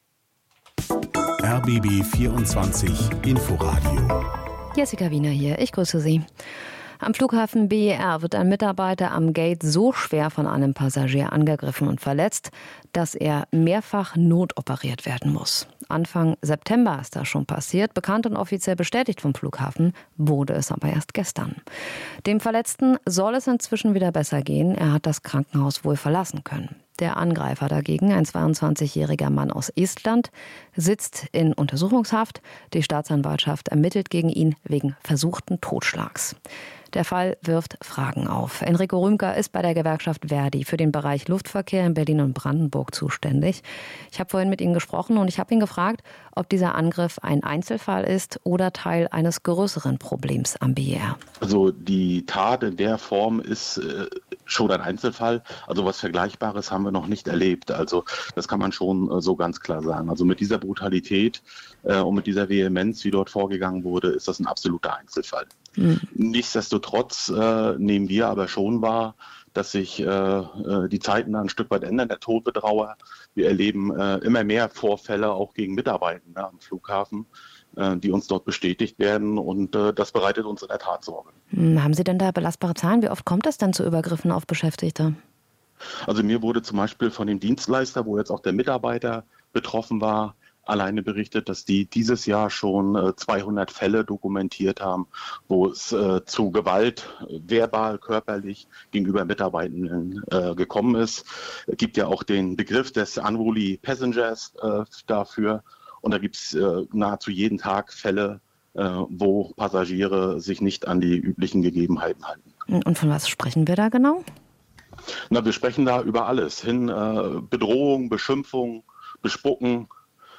R B B vierundzwanzig Inforadio. Jessica Wiener hier, ich grüße Sie. Am Flughafen B E R wird ein Mitarbeiter am Gate so schwer von einem Passagier angegriffen und verletzt, dass er mehrfach notoperiert werden muss. Anfang September ist das schon passiert. Bekannt und offiziell bestätigt vom Flughafen wurde es aber erst gestern. Dem Verletzten soll es inzwischen wieder besser gehen. Er hat das Krankenhaus wohl verlassen können. Der Angreifer dagegen, ein zweiundzwanzigjähriger Mann aus Estland, sitzt in Untersuchungshaft. Die Staatsanwaltschaft ermittelt gegen ihn wegen versuchten Totschlags. Der Fall wirft Fragen auf. Enrico Rümker ist bei der Gewerkschaft Verdi für den Bereich Luftverkehr in Berlin und Brandenburg zuständig. Ich habe vorhin mit ihm gesprochen und ich habe ihn gefragt, ob dieser Angriff ein Einzelfall ist oder Teil eines größeren Problems am B E R. Also die Tat in der Form ist äh, schon ein Einzelfall. Also was Vergleichbares haben wir noch nicht erlebt. Also das kann man schon äh, so ganz klar sagen. Also mit dieser Brutalität äh, und mit dieser Vehemenz, wie dort vorgegangen wurde, ist das ein absoluter Einzelfall. Mhm. Nichtsdestotrotz äh, nehmen wir aber schon wahr, dass sich äh, die Zeiten ein Stück weit ändern, der Todbetrauer. Wir erleben äh, immer mehr Vorfälle auch gegen Mitarbeitende am Flughafen, äh, die uns dort bestätigt werden und äh, das bereitet uns in der Tat Sorge. Mhm. Haben Sie denn da belastbare Zahlen? Wie oft kommt es denn zu Übergriffen auf Beschäftigte? Also mir wurde zum Beispiel von dem Dienstleister, wo jetzt auch der Mitarbeiter betroffen war, alleine berichtet, dass die dieses Jahr schon äh, zweihundert Fälle dokumentiert haben, wo es äh, zu Gewalt, verbal, körperlich gegenüber Mitarbeitenden äh, gekommen ist. Es gibt ja auch den Begriff des Unruly Passengers äh, dafür. Und da gibt es äh, nahezu jeden Tag Fälle, äh, wo Passagiere sich nicht an die üblichen Gegebenheiten halten. Und von was sprechen wir da genau? Na, wir sprechen da über alles hin. Äh, Bedrohung, Beschimpfung, Bespucken,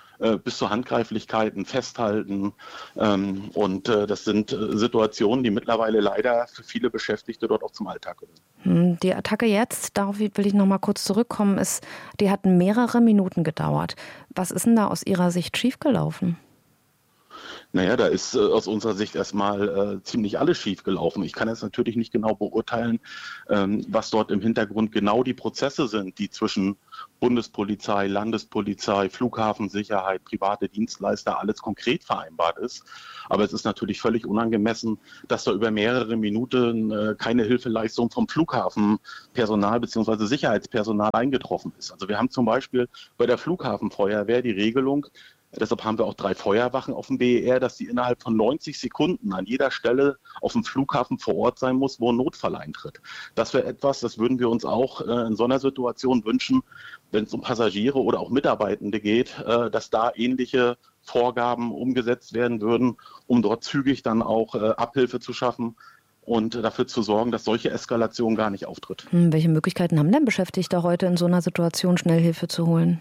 bis zu Handgreiflichkeiten, Festhalten. Ähm, und äh, das sind äh, Situationen, die mittlerweile leider für viele Beschäftigte dort auch zum Alltag gehören. Die Attacke jetzt, darauf will ich noch mal kurz zurückkommen, ist, die hat mehrere Minuten gedauert. Was ist denn da aus Ihrer Sicht schiefgelaufen? Naja, da ist äh, aus unserer Sicht erstmal äh, ziemlich alles schiefgelaufen. Ich kann jetzt natürlich nicht genau beurteilen, ähm, was dort im Hintergrund genau die Prozesse sind, die zwischen Bundespolizei, Landespolizei, Flughafensicherheit, private Dienstleister alles konkret vereinbart ist. Aber es ist natürlich völlig unangemessen, dass da über mehrere Minuten äh, keine Hilfeleistung vom Flughafenpersonal bzw. Sicherheitspersonal eingetroffen ist. Also wir haben zum Beispiel bei der Flughafenfeuerwehr die Regelung, deshalb haben wir auch drei Feuerwachen auf dem B E R, dass die innerhalb von neunzig Sekunden an jeder Stelle auf dem Flughafen vor Ort sein muss, wo ein Notfall eintritt. Das wäre etwas, das würden wir uns auch äh, in so einer Situation wünschen, wenn es um Passagiere oder auch Mitarbeitende geht, äh, dass da ähnliche Vorgaben umgesetzt werden würden, um dort zügig dann auch äh, Abhilfe zu schaffen und dafür zu sorgen, dass solche Eskalation gar nicht auftritt. Hm, welche Möglichkeiten haben denn Beschäftigte heute in so einer Situation, schnell Hilfe zu holen?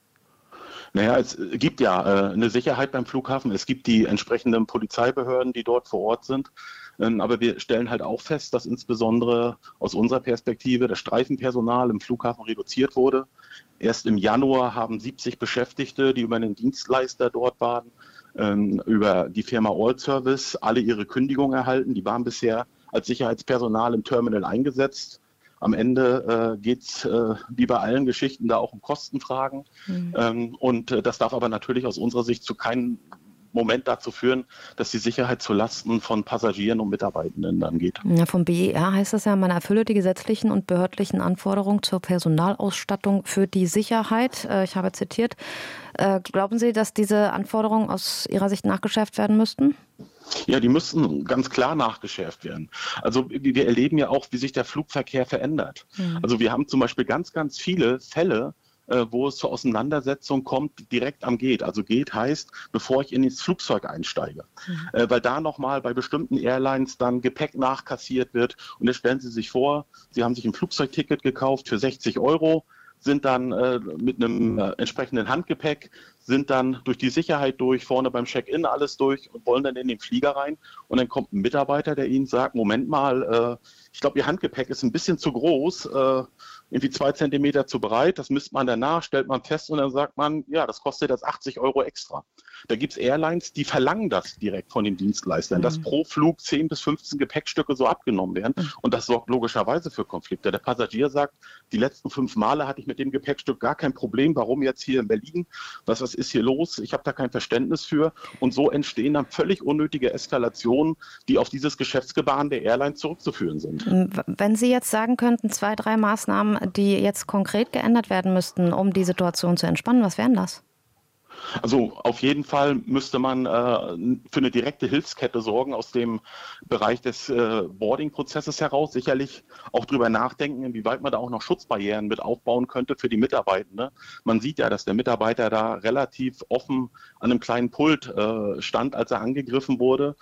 Naja, es gibt ja äh, eine Sicherheit beim Flughafen. Es gibt die entsprechenden Polizeibehörden, die dort vor Ort sind. Ähm, aber wir stellen halt auch fest, dass insbesondere aus unserer Perspektive das Streifenpersonal im Flughafen reduziert wurde. Erst im Januar haben siebzig Beschäftigte, die über einen Dienstleister dort waren, ähm, über die Firma All Service alle ihre Kündigung erhalten. Die waren bisher als Sicherheitspersonal im Terminal eingesetzt. Am Ende äh, geht es, äh, wie bei allen Geschichten, da auch um Kostenfragen. Mhm. Ähm, und äh, das darf aber natürlich aus unserer Sicht zu keinem Moment dazu führen, dass die Sicherheit zulasten von Passagieren und Mitarbeitenden dann geht. Ja, vom B E R heißt es ja, man erfülle die gesetzlichen und behördlichen Anforderungen zur Personalausstattung für die Sicherheit. Äh, ich habe zitiert. Äh, glauben Sie, dass diese Anforderungen aus Ihrer Sicht nachgeschärft werden müssten? Ja, die müssten ganz klar nachgeschärft werden. Also wir erleben ja auch, wie sich der Flugverkehr verändert. Mhm. Also wir haben zum Beispiel ganz, ganz viele Fälle, äh, wo es zur Auseinandersetzung kommt, direkt am Gate. Also Gate heißt, bevor ich in das Flugzeug einsteige. Mhm. Äh, weil da nochmal bei bestimmten Airlines dann Gepäck nachkassiert wird. Und jetzt stellen Sie sich vor, Sie haben sich ein Flugzeugticket gekauft für sechzig Euro, sind dann äh, mit einem äh, entsprechenden Handgepäck, sind dann durch die Sicherheit durch, vorne beim Check-in alles durch und wollen dann in den Flieger rein. Und dann kommt ein Mitarbeiter, der Ihnen sagt, Moment mal, äh, ich glaube, Ihr Handgepäck ist ein bisschen zu groß, äh, irgendwie zwei Zentimeter zu breit, das misst man danach, stellt man fest und dann sagt man, ja, das kostet jetzt achtzig Euro extra. Da gibt es Airlines, die verlangen das direkt von den Dienstleistern, mhm. dass pro Flug zehn bis fünfzehn Gepäckstücke so abgenommen werden. Mhm. Und das sorgt logischerweise für Konflikte. Der Passagier sagt, die letzten fünf Male hatte ich mit dem Gepäckstück gar kein Problem. Warum jetzt hier in Berlin? Was, was ist hier los? Ich habe da kein Verständnis für. Und so entstehen dann völlig unnötige Eskalationen, die auf dieses Geschäftsgebaren der Airline zurückzuführen sind. Wenn Sie jetzt sagen könnten, zwei, drei Maßnahmen, die jetzt konkret geändert werden müssten, um die Situation zu entspannen, was wären das? Also auf jeden Fall müsste man äh, für eine direkte Hilfskette sorgen aus dem Bereich des äh, Boarding-Prozesses heraus. Sicherlich auch drüber nachdenken, inwieweit man da auch noch Schutzbarrieren mit aufbauen könnte für die Mitarbeitenden. Man sieht ja, dass der Mitarbeiter da relativ offen an einem kleinen Pult äh, stand, als er angegriffen wurde.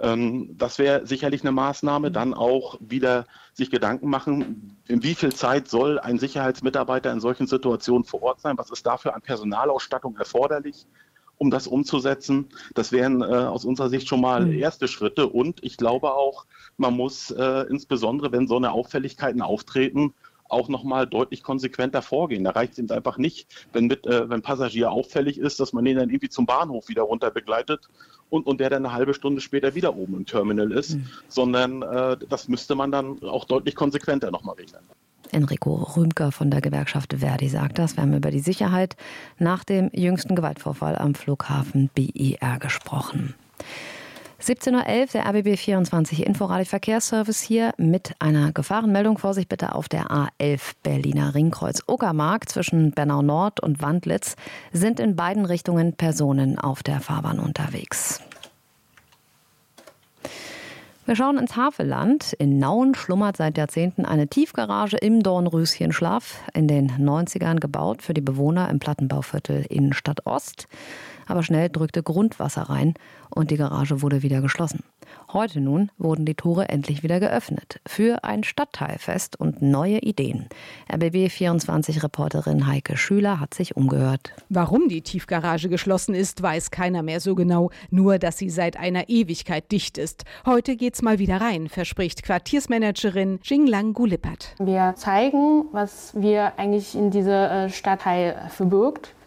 Das wäre sicherlich eine Maßnahme. Dann auch wieder sich Gedanken machen, in wie viel Zeit soll ein Sicherheitsmitarbeiter in solchen Situationen vor Ort sein? Was ist dafür an Personalausstattung erforderlich, um das umzusetzen? Das wären äh, aus unserer Sicht schon mal erste Schritte. Und ich glaube auch, man muss äh, insbesondere, wenn so eine Auffälligkeiten auftreten, auch nochmal deutlich konsequenter vorgehen. Da reicht es eben einfach nicht, wenn, mit, äh, wenn Passagier auffällig ist, dass man den dann irgendwie zum Bahnhof wieder runter begleitet und, und der dann eine halbe Stunde später wieder oben im Terminal ist, mhm. sondern äh, das müsste man dann auch deutlich konsequenter nochmal regeln. Enrico Rümker von der Gewerkschaft Verdi sagt das. Wir haben über die Sicherheit nach dem jüngsten Gewaltvorfall am Flughafen B E R gesprochen. siebzehn Uhr elf, der R B B vierundzwanzig Inforadio Verkehrsservice hier mit einer Gefahrenmeldung. Vorsicht bitte auf der A elf Berliner Ringkreuz Uckermark zwischen Bernau Nord und Wandlitz sind in beiden Richtungen Personen auf der Fahrbahn unterwegs. Wir schauen ins Havelland. In Nauen schlummert seit Jahrzehnten eine Tiefgarage im Dornröschenschlaf, in den neunzigern gebaut für die Bewohner im Plattenbauviertel Innenstadt Ost. Aber schnell drückte Grundwasser rein und die Garage wurde wieder geschlossen. Heute nun wurden die Tore endlich wieder geöffnet für ein Stadtteilfest und neue Ideen. R B B vierundzwanzig-Reporterin Heike Schüler hat sich umgehört. Warum die Tiefgarage geschlossen ist, weiß keiner mehr so genau. Nur, dass sie seit einer Ewigkeit dicht ist. Heute geht's mal wieder rein, verspricht Quartiersmanagerin Jinglang Gulipat. Wir zeigen, was wir eigentlich in diesem Stadtteil verbirgt.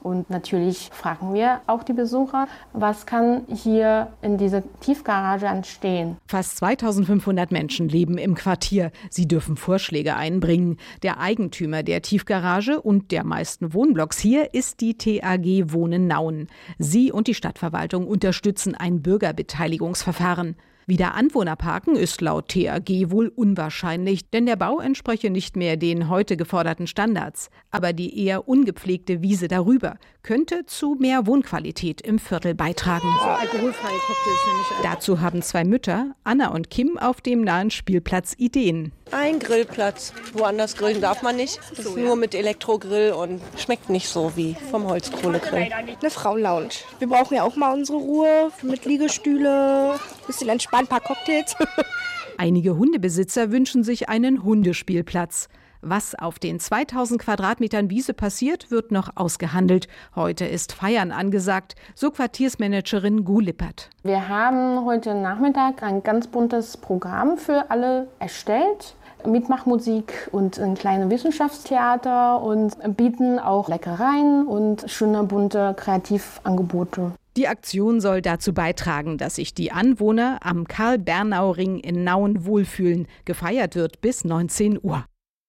Und natürlich fragen wir auch die Besucher, was kann hier in dieser Tiefgarage entstehen. Fast zweitausendfünfhundert Menschen leben im Quartier. Sie dürfen Vorschläge einbringen. Der Eigentümer der Tiefgarage und der meisten Wohnblocks hier ist die T A G Wohnen Nauen. Sie und die Stadtverwaltung unterstützen ein Bürgerbeteiligungsverfahren. Wieder Anwohner parken ist laut T A G wohl unwahrscheinlich, denn der Bau entspreche nicht mehr den heute geforderten Standards. Aber die eher ungepflegte Wiese darüber könnte zu mehr Wohnqualität im Viertel beitragen. So alkoholfreie Cocktails nämlich. Dazu haben zwei Mütter, Anna und Kim, auf dem nahen Spielplatz Ideen. Ein Grillplatz. Woanders grillen darf man nicht. Das ist nur mit Elektrogrill und schmeckt nicht so wie vom Holzkohlegrill. Eine Frauenlounge. Wir brauchen ja auch mal unsere Ruhe mit Liegestühle, bisschen entspannt, ein paar Cocktails. Einige Hundebesitzer wünschen sich einen Hundespielplatz. Was auf den zweitausend Quadratmetern Wiese passiert, wird noch ausgehandelt. Heute ist Feiern angesagt, so Quartiersmanagerin Gu Lippert. Wir haben heute Nachmittag ein ganz buntes Programm für alle erstellt. Mitmachmusik und ein kleines Wissenschaftstheater und bieten auch Leckereien und schöne bunte Kreativangebote. Die Aktion soll dazu beitragen, dass sich die Anwohner am Karl-Bernau-Ring in Nauen wohlfühlen. Gefeiert wird bis neunzehn Uhr.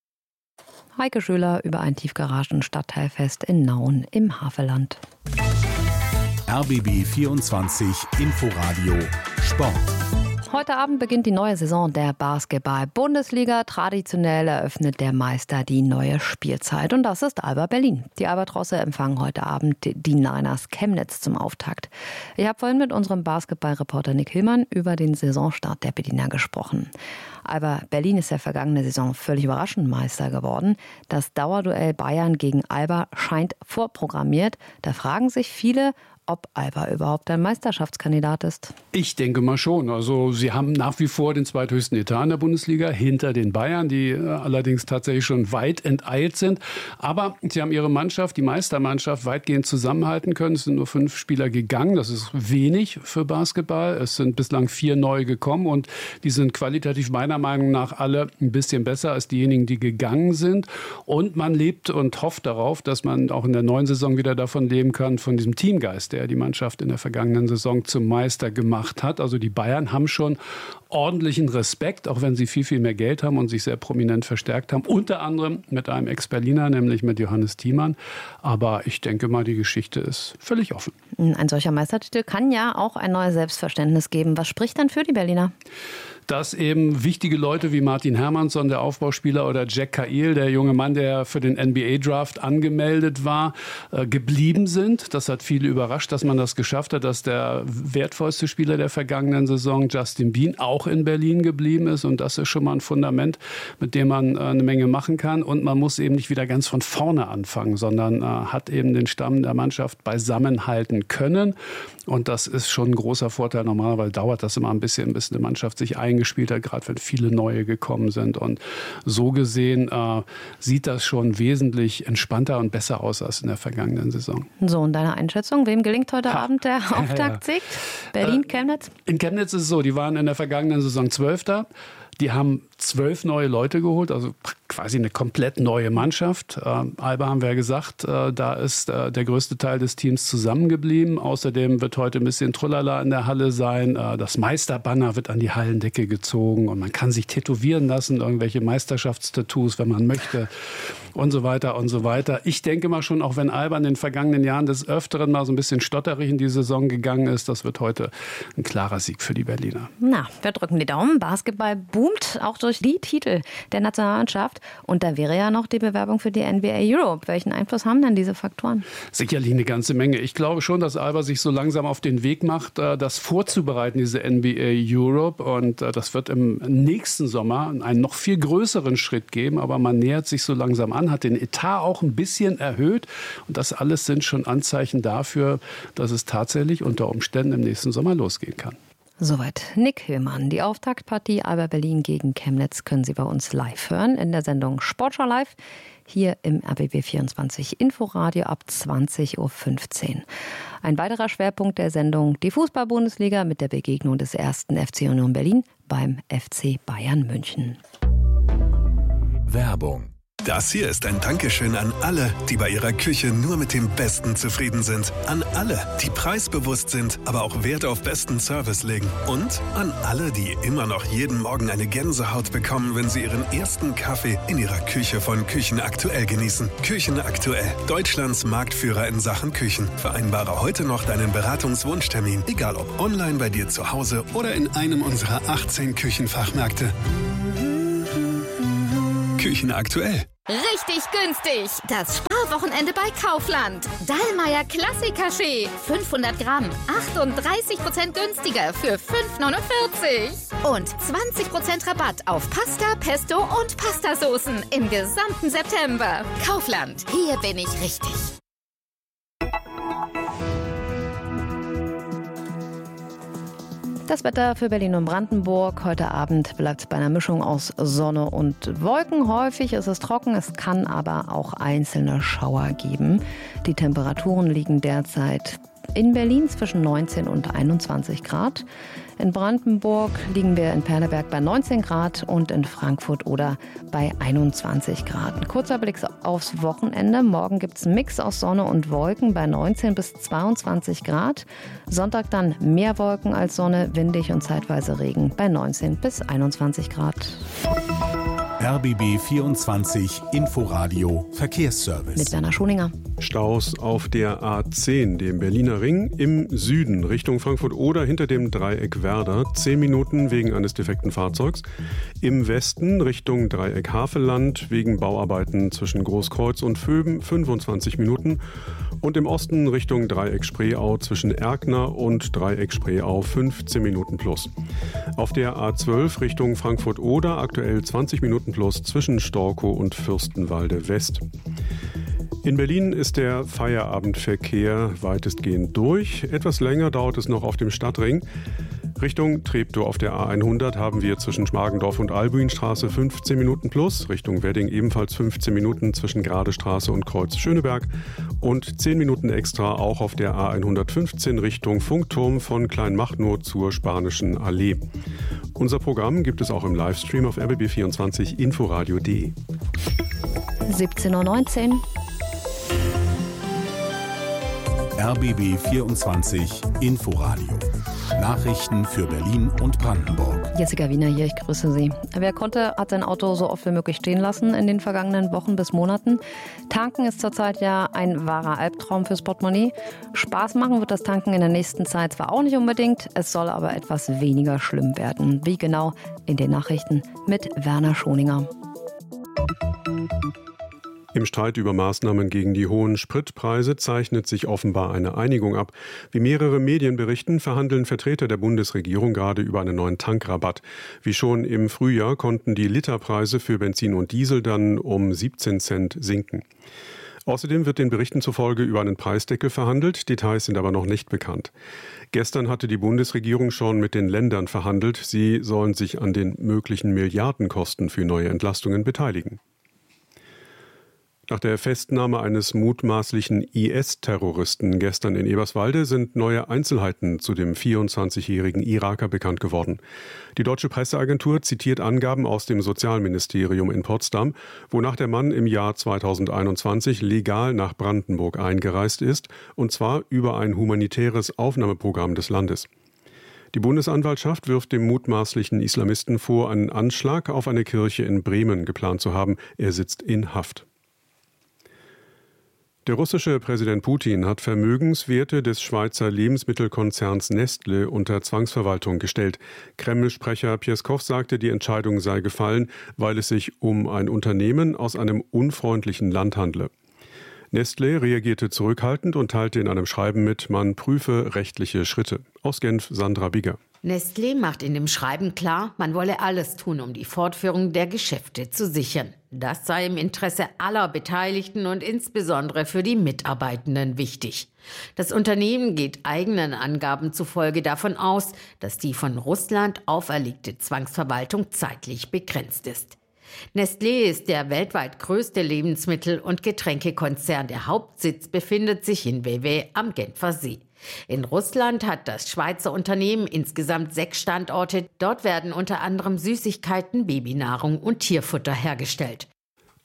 Heike Schöler über ein Tiefgaragen-Stadtteilfest in Nauen im Havelland. R B B vierundzwanzig Inforadio Sport. Heute Abend beginnt die neue Saison der Basketball-Bundesliga. Traditionell eröffnet der Meister die neue Spielzeit. Und das ist Alba Berlin. Die Albatrosse empfangen heute Abend die Niners Chemnitz zum Auftakt. Ich habe vorhin mit unserem Basketball-Reporter Nick Hillmann über den Saisonstart der Berliner gesprochen. Alba Berlin ist der vergangene Saison völlig überraschend Meister geworden. Das Dauerduell Bayern gegen Alba scheint vorprogrammiert. Da fragen sich viele, ob Alba überhaupt ein Meisterschaftskandidat ist. Ich denke mal schon. Also sie haben nach wie vor den zweithöchsten Etat in der Bundesliga hinter den Bayern, die äh, allerdings tatsächlich schon weit enteilt sind. Aber sie haben ihre Mannschaft, die Meistermannschaft, weitgehend zusammenhalten können. Es sind nur fünf Spieler gegangen. Das ist wenig für Basketball. Es sind bislang vier neu gekommen und die sind qualitativ meiner Meinung nach alle ein bisschen besser als diejenigen, die gegangen sind. Und man lebt und hofft darauf, dass man auch in der neuen Saison wieder davon leben kann, von diesem Teamgeist, der die Mannschaft in der vergangenen Saison zum Meister gemacht hat. Also die Bayern haben schon ordentlichen Respekt, auch wenn sie viel, viel mehr Geld haben und sich sehr prominent verstärkt haben. Unter anderem mit einem Ex-Berliner, nämlich mit Johannes Thiemann. Aber ich denke mal, die Geschichte ist völlig offen. Ein solcher Meistertitel kann ja auch ein neues Selbstverständnis geben. Was spricht dann für die Berliner? Dass eben wichtige Leute wie Martin Hermannsson, der Aufbauspieler, oder Jack Cahill, der junge Mann, der für den N B A-Draft angemeldet war, äh, geblieben sind. Das hat viele überrascht, dass man das geschafft hat, dass der wertvollste Spieler der vergangenen Saison, Justin Bean, auch in Berlin geblieben ist. Und das ist schon mal ein Fundament, mit dem man äh, eine Menge machen kann. Und man muss eben nicht wieder ganz von vorne anfangen, sondern äh, hat eben den Stamm der Mannschaft beisammenhalten können. Und das ist schon ein großer Vorteil. Normalerweise dauert das immer ein bisschen, bis eine Mannschaft sich eingespielt hat, gerade wenn viele neue gekommen sind. Und so gesehen äh, sieht das schon wesentlich entspannter und besser aus als in der vergangenen Saison. So, und deine Einschätzung, wem gelingt heute ha. Abend der Auftaktsieg? Berlin, Chemnitz? In Chemnitz ist es so, die waren in der vergangenen Saison Zwölfter. Die haben zwölf neue Leute geholt, also quasi eine komplett neue Mannschaft. Äh, Alba haben wir ja gesagt, äh, da ist äh, der größte Teil des Teams zusammengeblieben. Außerdem wird heute ein bisschen Trullala in der Halle sein. Äh, das Meisterbanner wird an die Hallendecke gezogen und man kann sich tätowieren lassen, irgendwelche Meisterschaftstattoos, wenn man möchte und so weiter und so weiter. Ich denke mal schon, auch wenn Alba in den vergangenen Jahren des Öfteren mal so ein bisschen stotterig in die Saison gegangen ist, das wird heute ein klarer Sieg für die Berliner. Na, wir drücken die Daumen. Basketball boomt auch durch die Titel der Nationalmannschaft. Und da wäre ja noch die Bewerbung für die N B A Europe. Welchen Einfluss haben denn diese Faktoren? Sicherlich eine ganze Menge. Ich glaube schon, dass Alba sich so langsam auf den Weg macht, das vorzubereiten, diese N B A Europe. Und das wird im nächsten Sommer einen noch viel größeren Schritt geben. Aber man nähert sich so langsam an, hat den Etat auch ein bisschen erhöht. Und das alles sind schon Anzeichen dafür, dass es tatsächlich unter Umständen im nächsten Sommer losgehen kann. Soweit Nick Hillmann. Die Auftaktpartie Alba Berlin gegen Chemnitz können Sie bei uns live hören in der Sendung Sportschau Live hier im R B B vierundzwanzig Inforadio ab zwanzig Uhr fünfzehn. Ein weiterer Schwerpunkt der Sendung, die Fußball-Bundesliga mit der Begegnung des ersten F C Union Berlin beim F C Bayern München. Werbung. Das hier ist ein Dankeschön an alle, die bei ihrer Küche nur mit dem Besten zufrieden sind. An alle, die preisbewusst sind, aber auch Wert auf besten Service legen. Und an alle, die immer noch jeden Morgen eine Gänsehaut bekommen, wenn sie ihren ersten Kaffee in ihrer Küche von Küchen Aktuell genießen. Küchen Aktuell, Deutschlands Marktführer in Sachen Küchen. Vereinbare heute noch deinen Beratungswunschtermin, egal ob online bei dir zu Hause oder in einem unserer achtzehn Küchenfachmärkte. Küchen Aktuell. Richtig günstig. Das Sparwochenende bei Kaufland. Dallmayr Klassikaschee. fünfhundert Gramm. achtunddreißig Prozent günstiger für fünf neunundvierzig. Und zwanzig Prozent Rabatt auf Pasta, Pesto und Pastasoßen im gesamten September. Kaufland. Hier bin ich richtig. Das Wetter für Berlin und Brandenburg. Heute Abend bleibt es bei einer Mischung aus Sonne und Wolken. Häufig ist es trocken, es kann aber auch einzelne Schauer geben. Die Temperaturen liegen derzeit in Berlin zwischen neunzehn und einundzwanzig Grad. In Brandenburg liegen wir in Perleberg bei neunzehn Grad und in Frankfurt oder bei einundzwanzig Grad. Ein kurzer Blick aufs Wochenende. Morgen gibt es einen Mix aus Sonne und Wolken bei neunzehn bis zweiundzwanzig Grad. Sonntag dann mehr Wolken als Sonne, windig und zeitweise Regen bei neunzehn bis einundzwanzig Grad. R B B vierundzwanzig Inforadio Verkehrsservice. Mit Werner Schoninger. Staus auf der A zehn, dem Berliner Ring, im Süden Richtung Frankfurt oder hinter dem Dreieck Werder. Zehn Minuten wegen eines defekten Fahrzeugs. Im Westen Richtung Dreieck Havelland wegen Bauarbeiten zwischen Großkreuz und Vöben fünfundzwanzig Minuten. Und im Osten Richtung Dreieck Spreeau zwischen Erkner und Dreieck Spreeau fünfzehn Minuten plus. Auf der A zwölf Richtung Frankfurt-Oder aktuell zwanzig Minuten plus zwischen Storkow und Fürstenwalde West. In Berlin ist der Feierabendverkehr weitestgehend durch. Etwas länger dauert es noch auf dem Stadtring. Richtung Treptow auf der A hundert haben wir zwischen Schmargendorf und Albuinstraße fünfzehn Minuten plus. Richtung Wedding ebenfalls fünfzehn Minuten zwischen Gradestraße und Kreuz Schöneberg. Und zehn Minuten extra auch auf der A hundertfünfzehn Richtung Funkturm von Kleinmachnow zur Spanischen Allee. Unser Programm gibt es auch im Livestream auf r b b vierundzwanzig inforadio punkt de. siebzehn Uhr neunzehn. R B B vierundzwanzig Inforadio. Nachrichten für Berlin und Brandenburg. Jessica Wiener hier, ich grüße Sie. Wer konnte, hat sein Auto so oft wie möglich stehen lassen in den vergangenen Wochen bis Monaten. Tanken ist zurzeit ja ein wahrer Albtraum fürs Portemonnaie. Spaß machen wird das Tanken in der nächsten Zeit zwar auch nicht unbedingt, es soll aber etwas weniger schlimm werden. Wie genau? In den Nachrichten mit Werner Schoninger. Im Streit über Maßnahmen gegen die hohen Spritpreise zeichnet sich offenbar eine Einigung ab. Wie mehrere Medien berichten, verhandeln Vertreter der Bundesregierung gerade über einen neuen Tankrabatt. Wie schon im Frühjahr konnten die Literpreise für Benzin und Diesel dann um siebzehn Cent sinken. Außerdem wird den Berichten zufolge über einen Preisdeckel verhandelt. Details sind aber noch nicht bekannt. Gestern hatte die Bundesregierung schon mit den Ländern verhandelt. Sie sollen sich an den möglichen Milliardenkosten für neue Entlastungen beteiligen. Nach der Festnahme eines mutmaßlichen I S-Terroristen gestern in Eberswalde sind neue Einzelheiten zu dem vierundzwanzigjährigen Iraker bekannt geworden. Die deutsche Presseagentur zitiert Angaben aus dem Sozialministerium in Potsdam, wonach der Mann im Jahr zweitausendeinundzwanzig legal nach Brandenburg eingereist ist, und zwar über ein humanitäres Aufnahmeprogramm des Landes. Die Bundesanwaltschaft wirft dem mutmaßlichen Islamisten vor, einen Anschlag auf eine Kirche in Bremen geplant zu haben. Er sitzt in Haft. Der russische Präsident Putin hat Vermögenswerte des Schweizer Lebensmittelkonzerns Nestle unter Zwangsverwaltung gestellt. Kreml-Sprecher Pieskow sagte, die Entscheidung sei gefallen, weil es sich um ein Unternehmen aus einem unfreundlichen Land handle. Nestle reagierte zurückhaltend und teilte in einem Schreiben mit, man prüfe rechtliche Schritte. Aus Genf Sandra Bigger. Nestlé macht in dem Schreiben klar, man wolle alles tun, um die Fortführung der Geschäfte zu sichern. Das sei im Interesse aller Beteiligten und insbesondere für die Mitarbeitenden wichtig. Das Unternehmen geht eigenen Angaben zufolge davon aus, dass die von Russland auferlegte Zwangsverwaltung zeitlich begrenzt ist. Nestlé ist der weltweit größte Lebensmittel- und Getränkekonzern. Der Hauptsitz befindet sich in Vevey am Genfer See. In Russland hat das Schweizer Unternehmen insgesamt sechs Standorte. Dort werden unter anderem Süßigkeiten, Babynahrung und Tierfutter hergestellt.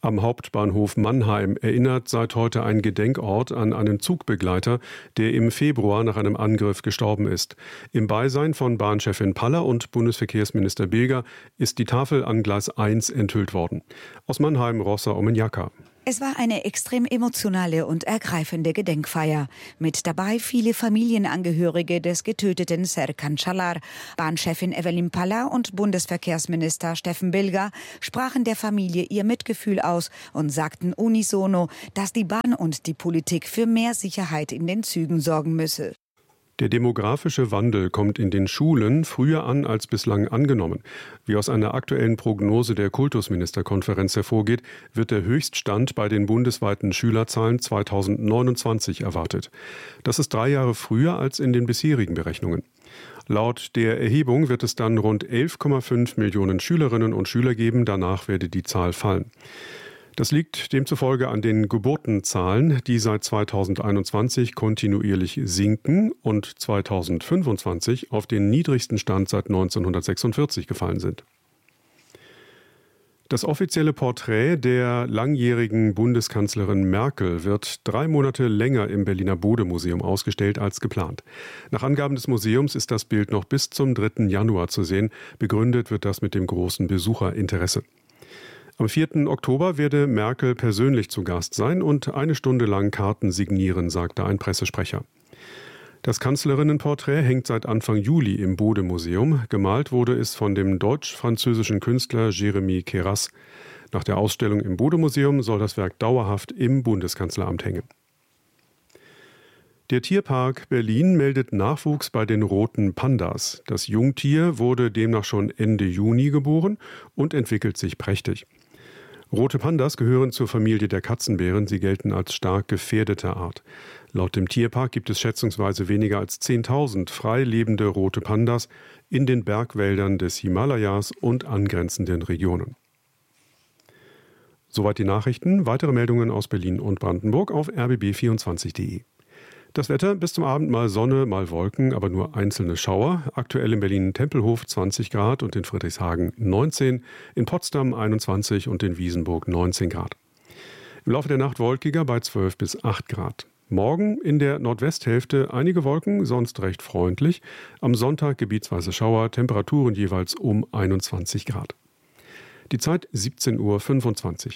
Am Hauptbahnhof Mannheim erinnert seit heute ein Gedenkort an einen Zugbegleiter, der im Februar nach einem Angriff gestorben ist. Im Beisein von Bahnchefin Paller und Bundesverkehrsminister Bilger ist die Tafel an Gleis eins enthüllt worden. Aus Mannheim Rossa Omenjaka. Es war eine extrem emotionale und ergreifende Gedenkfeier. Mit dabei viele Familienangehörige des getöteten Serkan Çalar. Bahnchefin Evelyn Paller und Bundesverkehrsminister Steffen Bilger sprachen der Familie ihr Mitgefühl aus und sagten unisono, dass die Bahn und die Politik für mehr Sicherheit in den Zügen sorgen müsse. Der demografische Wandel kommt in den Schulen früher an als bislang angenommen. Wie aus einer aktuellen Prognose der Kultusministerkonferenz hervorgeht, wird der Höchststand bei den bundesweiten Schülerzahlen zweitausendneunundzwanzig erwartet. Das ist drei Jahre früher als in den bisherigen Berechnungen. Laut der Erhebung wird es dann rund elf Komma fünf Millionen Schülerinnen und Schüler geben. Danach werde die Zahl fallen. Das liegt demzufolge an den Geburtenzahlen, die seit zweitausendeinundzwanzig kontinuierlich sinken und zweitausendfünfundzwanzig auf den niedrigsten Stand seit neunzehnhundertsechsundvierzig gefallen sind. Das offizielle Porträt der langjährigen Bundeskanzlerin Merkel wird drei Monate länger im Berliner Bode-Museum ausgestellt als geplant. Nach Angaben des Museums ist das Bild noch bis zum dritten Januar zu sehen. Begründet wird das mit dem großen Besucherinteresse. Am vierten Oktober werde Merkel persönlich zu Gast sein und eine Stunde lang Karten signieren, sagte ein Pressesprecher. Das Kanzlerinnenporträt hängt seit Anfang Juli im Bode-Museum. Gemalt wurde es von dem deutsch-französischen Künstler Jérémy Queyras. Nach der Ausstellung im Bode-Museum soll das Werk dauerhaft im Bundeskanzleramt hängen. Der Tierpark Berlin meldet Nachwuchs bei den roten Pandas. Das Jungtier wurde demnach schon Ende Juni geboren und entwickelt sich prächtig. Rote Pandas gehören zur Familie der Katzenbären. Sie gelten als stark gefährdete Art. Laut dem Tierpark gibt es schätzungsweise weniger als zehntausend frei lebende rote Pandas in den Bergwäldern des Himalayas und angrenzenden Regionen. Soweit die Nachrichten. Weitere Meldungen aus Berlin und Brandenburg auf r b b vierundzwanzig punkt d e. Das Wetter, bis zum Abend mal Sonne, mal Wolken, aber nur einzelne Schauer. Aktuell in Berlin-Tempelhof zwanzig Grad und in Friedrichshagen neunzehn, in Potsdam einundzwanzig und in Wiesenburg neunzehn Grad. Im Laufe der Nacht wolkiger bei zwölf bis acht Grad. Morgen in der Nordwesthälfte einige Wolken, sonst recht freundlich. Am Sonntag gebietsweise Schauer, Temperaturen jeweils um einundzwanzig Grad. Die Zeit siebzehn Uhr fünfundzwanzig.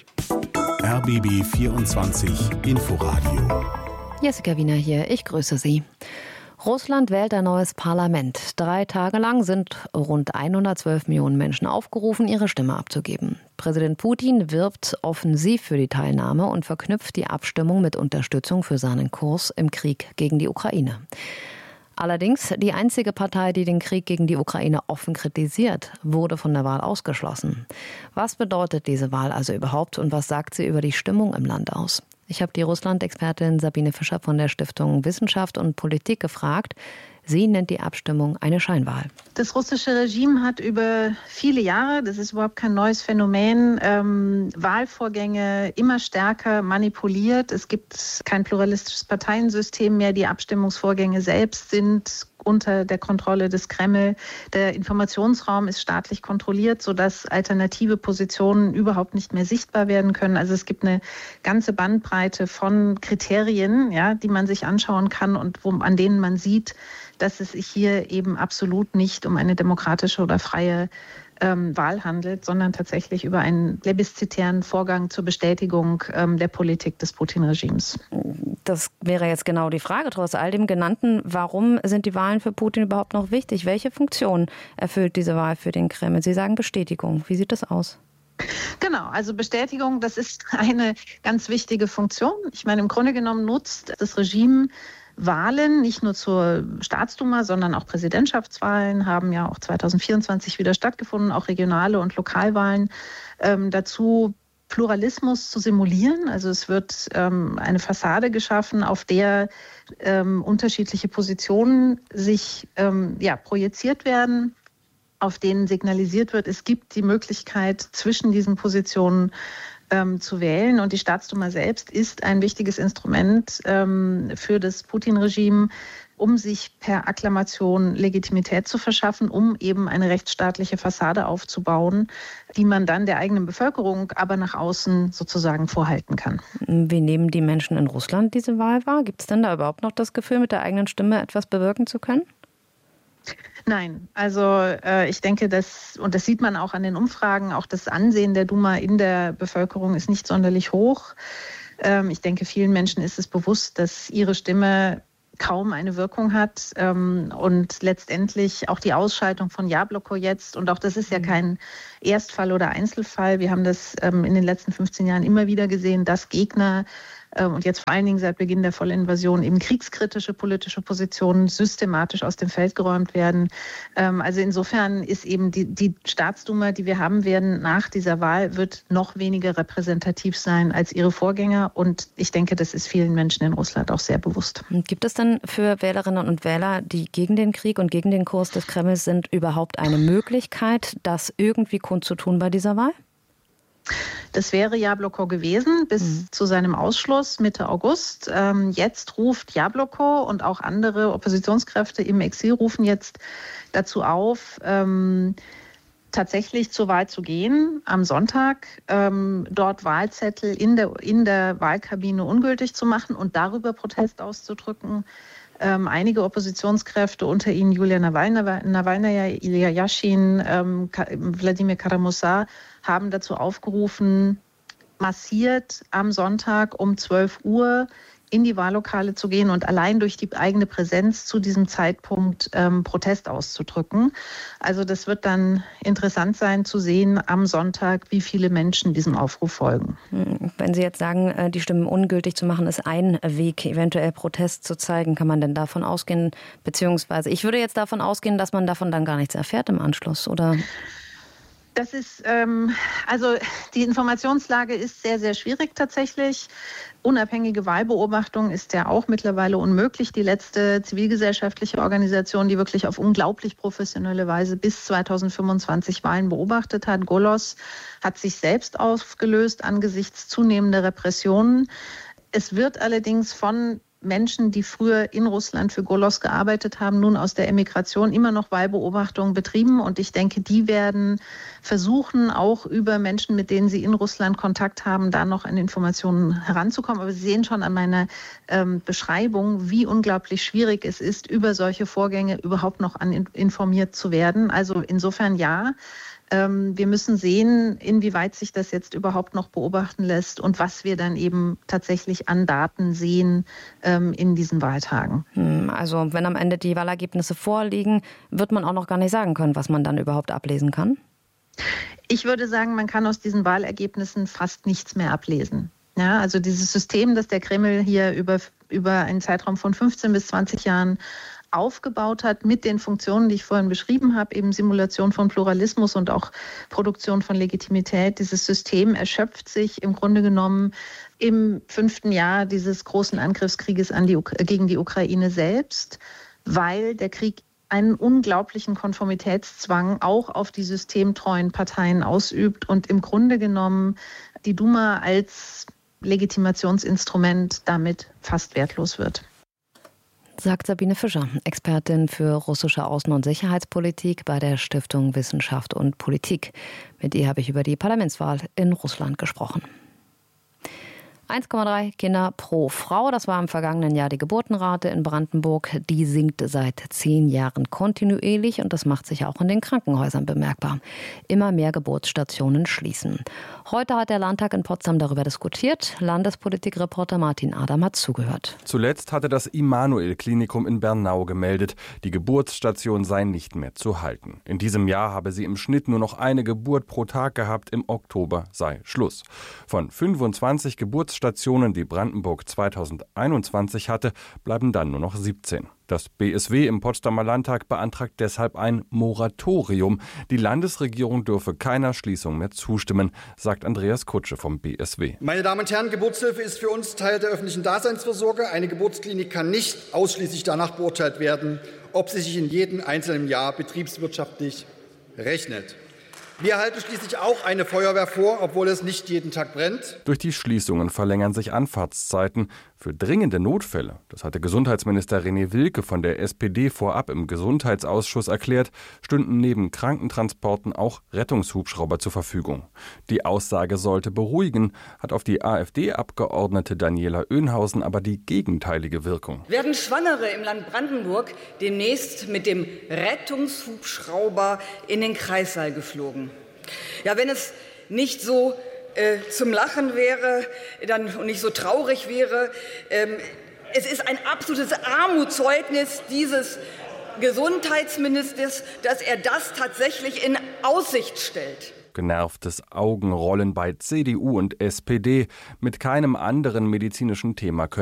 R B B vierundzwanzig Inforadio. Jessica Wiener hier, ich grüße Sie. Russland wählt ein neues Parlament. Drei Tage lang sind rund hundertzwölf Millionen Menschen aufgerufen, ihre Stimme abzugeben. Präsident Putin wirbt offensiv für die Teilnahme und verknüpft die Abstimmung mit Unterstützung für seinen Kurs im Krieg gegen die Ukraine. Allerdings, die einzige Partei, die den Krieg gegen die Ukraine offen kritisiert, wurde von der Wahl ausgeschlossen. Was bedeutet diese Wahl also überhaupt und was sagt sie über die Stimmung im Land aus? Ich habe die Russland-Expertin Sabine Fischer von der Stiftung Wissenschaft und Politik gefragt. Sie nennt die Abstimmung eine Scheinwahl. Das russische Regime hat über viele Jahre, das ist überhaupt kein neues Phänomen, ähm, Wahlvorgänge immer stärker manipuliert. Es gibt kein pluralistisches Parteiensystem mehr. Die Abstimmungsvorgänge selbst sind unter der Kontrolle des Kreml. Der Informationsraum ist staatlich kontrolliert, sodass alternative Positionen überhaupt nicht mehr sichtbar werden können. Also es gibt eine ganze Bandbreite von Kriterien, ja, die man sich anschauen kann und wo, an denen man sieht, dass es sich hier eben absolut nicht um eine demokratische oder freie ähm, Wahl handelt, sondern tatsächlich über einen plebiszitären Vorgang zur Bestätigung ähm, der Politik des Putin-Regimes. Das wäre jetzt genau die Frage, trotz all dem Genannten. Warum sind die Wahlen für Putin überhaupt noch wichtig? Welche Funktion erfüllt diese Wahl für den Kreml? Sie sagen Bestätigung. Wie sieht das aus? Genau, also Bestätigung, das ist eine ganz wichtige Funktion. Ich meine, im Grunde genommen nutzt das Regime Wahlen, nicht nur zur Staatsduma, sondern auch Präsidentschaftswahlen haben ja auch zweitausendvierundzwanzig wieder stattgefunden, auch regionale und Lokalwahlen ähm, dazu, Pluralismus zu simulieren. Also es wird ähm, eine Fassade geschaffen, auf der ähm, unterschiedliche Positionen sich ähm, ja, projiziert werden, auf denen signalisiert wird, es gibt die Möglichkeit, zwischen diesen Positionen ähm, zu wählen. Und die Staatsduma selbst ist ein wichtiges Instrument ähm, für das Putin-Regime, um sich per Akklamation Legitimität zu verschaffen, um eben eine rechtsstaatliche Fassade aufzubauen, die man dann der eigenen Bevölkerung aber nach außen sozusagen vorhalten kann. Wie nehmen die Menschen in Russland diese Wahl wahr? Gibt es denn da überhaupt noch das Gefühl, mit der eigenen Stimme etwas bewirken zu können? Nein, also äh, ich denke, dass, und das sieht man auch an den Umfragen, auch das Ansehen der Duma in der Bevölkerung ist nicht sonderlich hoch. Ähm, ich denke, vielen Menschen ist es bewusst, dass ihre Stimme kaum eine Wirkung hat ähm, und letztendlich auch die Ausschaltung von Jabloko jetzt, und auch das ist ja kein Erstfall oder Einzelfall, wir haben das ähm, in den letzten fünfzehn Jahren immer wieder gesehen, dass Gegner ähm, und jetzt vor allen Dingen seit Beginn der Vollinvasion eben kriegskritische politische Positionen systematisch aus dem Feld geräumt werden. Ähm, also insofern ist eben die, die Staatsduma, die wir haben werden nach dieser Wahl, wird noch weniger repräsentativ sein als ihre Vorgänger, und ich denke, das ist vielen Menschen in Russland auch sehr bewusst. Gibt es denn für Wählerinnen und Wähler, die gegen den Krieg und gegen den Kurs des Kremls sind, überhaupt eine Möglichkeit, das irgendwie kundzutun bei dieser Wahl? Das wäre Jabloko gewesen bis mhm. zu seinem Ausschluss Mitte August. Ähm, jetzt ruft Jabloko und auch andere Oppositionskräfte im Exil rufen jetzt dazu auf, ähm, tatsächlich zur Wahl zu gehen am Sonntag, ähm, dort Wahlzettel in der, in der Wahlkabine ungültig zu machen und darüber Protest auszudrücken. Ähm, einige Oppositionskräfte, unter ihnen Julia Nawalnaja, Ilya Yashin, ähm, Wladimir Kara-Murza, haben dazu aufgerufen, massiert am Sonntag um zwölf Uhr in die Wahllokale zu gehen und allein durch die eigene Präsenz zu diesem Zeitpunkt ähm, Protest auszudrücken. Also das wird dann interessant sein zu sehen am Sonntag, wie viele Menschen diesem Aufruf folgen. Wenn Sie jetzt sagen, die Stimmen ungültig zu machen, ist ein Weg, eventuell Protest zu zeigen, kann man denn davon ausgehen, beziehungsweise ich würde jetzt davon ausgehen, dass man davon dann gar nichts erfährt im Anschluss, oder? Das ist, ähm, also die Informationslage ist sehr, sehr schwierig tatsächlich. Unabhängige Wahlbeobachtung ist ja auch mittlerweile unmöglich. Die letzte zivilgesellschaftliche Organisation, die wirklich auf unglaublich professionelle Weise bis zweitausendfünfundzwanzig Wahlen beobachtet hat, Golos, hat sich selbst aufgelöst angesichts zunehmender Repressionen. Es wird allerdings von Menschen, die früher in Russland für Golos gearbeitet haben, nun aus der Emigration immer noch Wahlbeobachtungen betrieben. Und ich denke, die werden versuchen, auch über Menschen, mit denen sie in Russland Kontakt haben, da noch an Informationen heranzukommen. Aber Sie sehen schon an meiner ähm, Beschreibung, wie unglaublich schwierig es ist, über solche Vorgänge überhaupt noch an informiert zu werden. Also insofern ja. Wir müssen sehen, inwieweit sich das jetzt überhaupt noch beobachten lässt und was wir dann eben tatsächlich an Daten sehen ähm, in diesen Wahltagen. Also wenn am Ende die Wahlergebnisse vorliegen, wird man auch noch gar nicht sagen können, was man dann überhaupt ablesen kann? Ich würde sagen, man kann aus diesen Wahlergebnissen fast nichts mehr ablesen. Ja, also dieses System, das der Kreml hier über, über einen Zeitraum von fünfzehn bis zwanzig Jahren aufgebaut hat mit den Funktionen, die ich vorhin beschrieben habe, eben Simulation von Pluralismus und auch Produktion von Legitimität. Dieses System erschöpft sich im Grunde genommen im fünften Jahr dieses großen Angriffskrieges an die, gegen die Ukraine selbst, weil der Krieg einen unglaublichen Konformitätszwang auch auf die systemtreuen Parteien ausübt und im Grunde genommen die Duma als Legitimationsinstrument damit fast wertlos wird. Sagt Sabine Fischer, Expertin für russische Außen- und Sicherheitspolitik bei der Stiftung Wissenschaft und Politik. Mit ihr habe ich über die Parlamentswahl in Russland gesprochen. eins Komma drei Kinder pro Frau, das war im vergangenen Jahr die Geburtenrate in Brandenburg. Die sinkt seit zehn Jahren kontinuierlich und das macht sich auch in den Krankenhäusern bemerkbar. Immer mehr Geburtsstationen schließen. Heute hat der Landtag in Potsdam darüber diskutiert. Landespolitikreporter Martin Adam hat zugehört. Zuletzt hatte das Immanuel-Klinikum in Bernau gemeldet, die Geburtsstation sei nicht mehr zu halten. In diesem Jahr habe sie im Schnitt nur noch eine Geburt pro Tag gehabt. Im Oktober sei Schluss. Von fünfundzwanzig Geburtsstationen, die Brandenburg zweitausendeinundzwanzig hatte, bleiben dann nur noch siebzehn. Das B S W im Potsdamer Landtag beantragt deshalb ein Moratorium. Die Landesregierung dürfe keiner Schließung mehr zustimmen, sagt Andreas Kutsche vom B S W. Meine Damen und Herren, Geburtshilfe ist für uns Teil der öffentlichen Daseinsvorsorge. Eine Geburtsklinik kann nicht ausschließlich danach beurteilt werden, ob sie sich in jedem einzelnen Jahr betriebswirtschaftlich rechnet. Wir halten schließlich auch eine Feuerwehr vor, obwohl es nicht jeden Tag brennt. Durch die Schließungen verlängern sich Anfahrtszeiten. Für dringende Notfälle, das hatte Gesundheitsminister René Wilke von der S P D vorab im Gesundheitsausschuss erklärt, stünden neben Krankentransporten auch Rettungshubschrauber zur Verfügung. Die Aussage sollte beruhigen, hat auf die AfD-Abgeordnete Daniela Oehnhausen aber die gegenteilige Wirkung. Werden Schwangere im Land Brandenburg demnächst mit dem Rettungshubschrauber in den Kreissaal geflogen? Ja, wenn es nicht so äh, zum Lachen wäre dann, und nicht so traurig wäre, ähm, es ist ein absolutes Armutszeugnis dieses Gesundheitsministers, dass er das tatsächlich in Aussicht stellt. Genervtes Augenrollen bei C D U und S P D. Mit keinem anderen medizinischen Thema können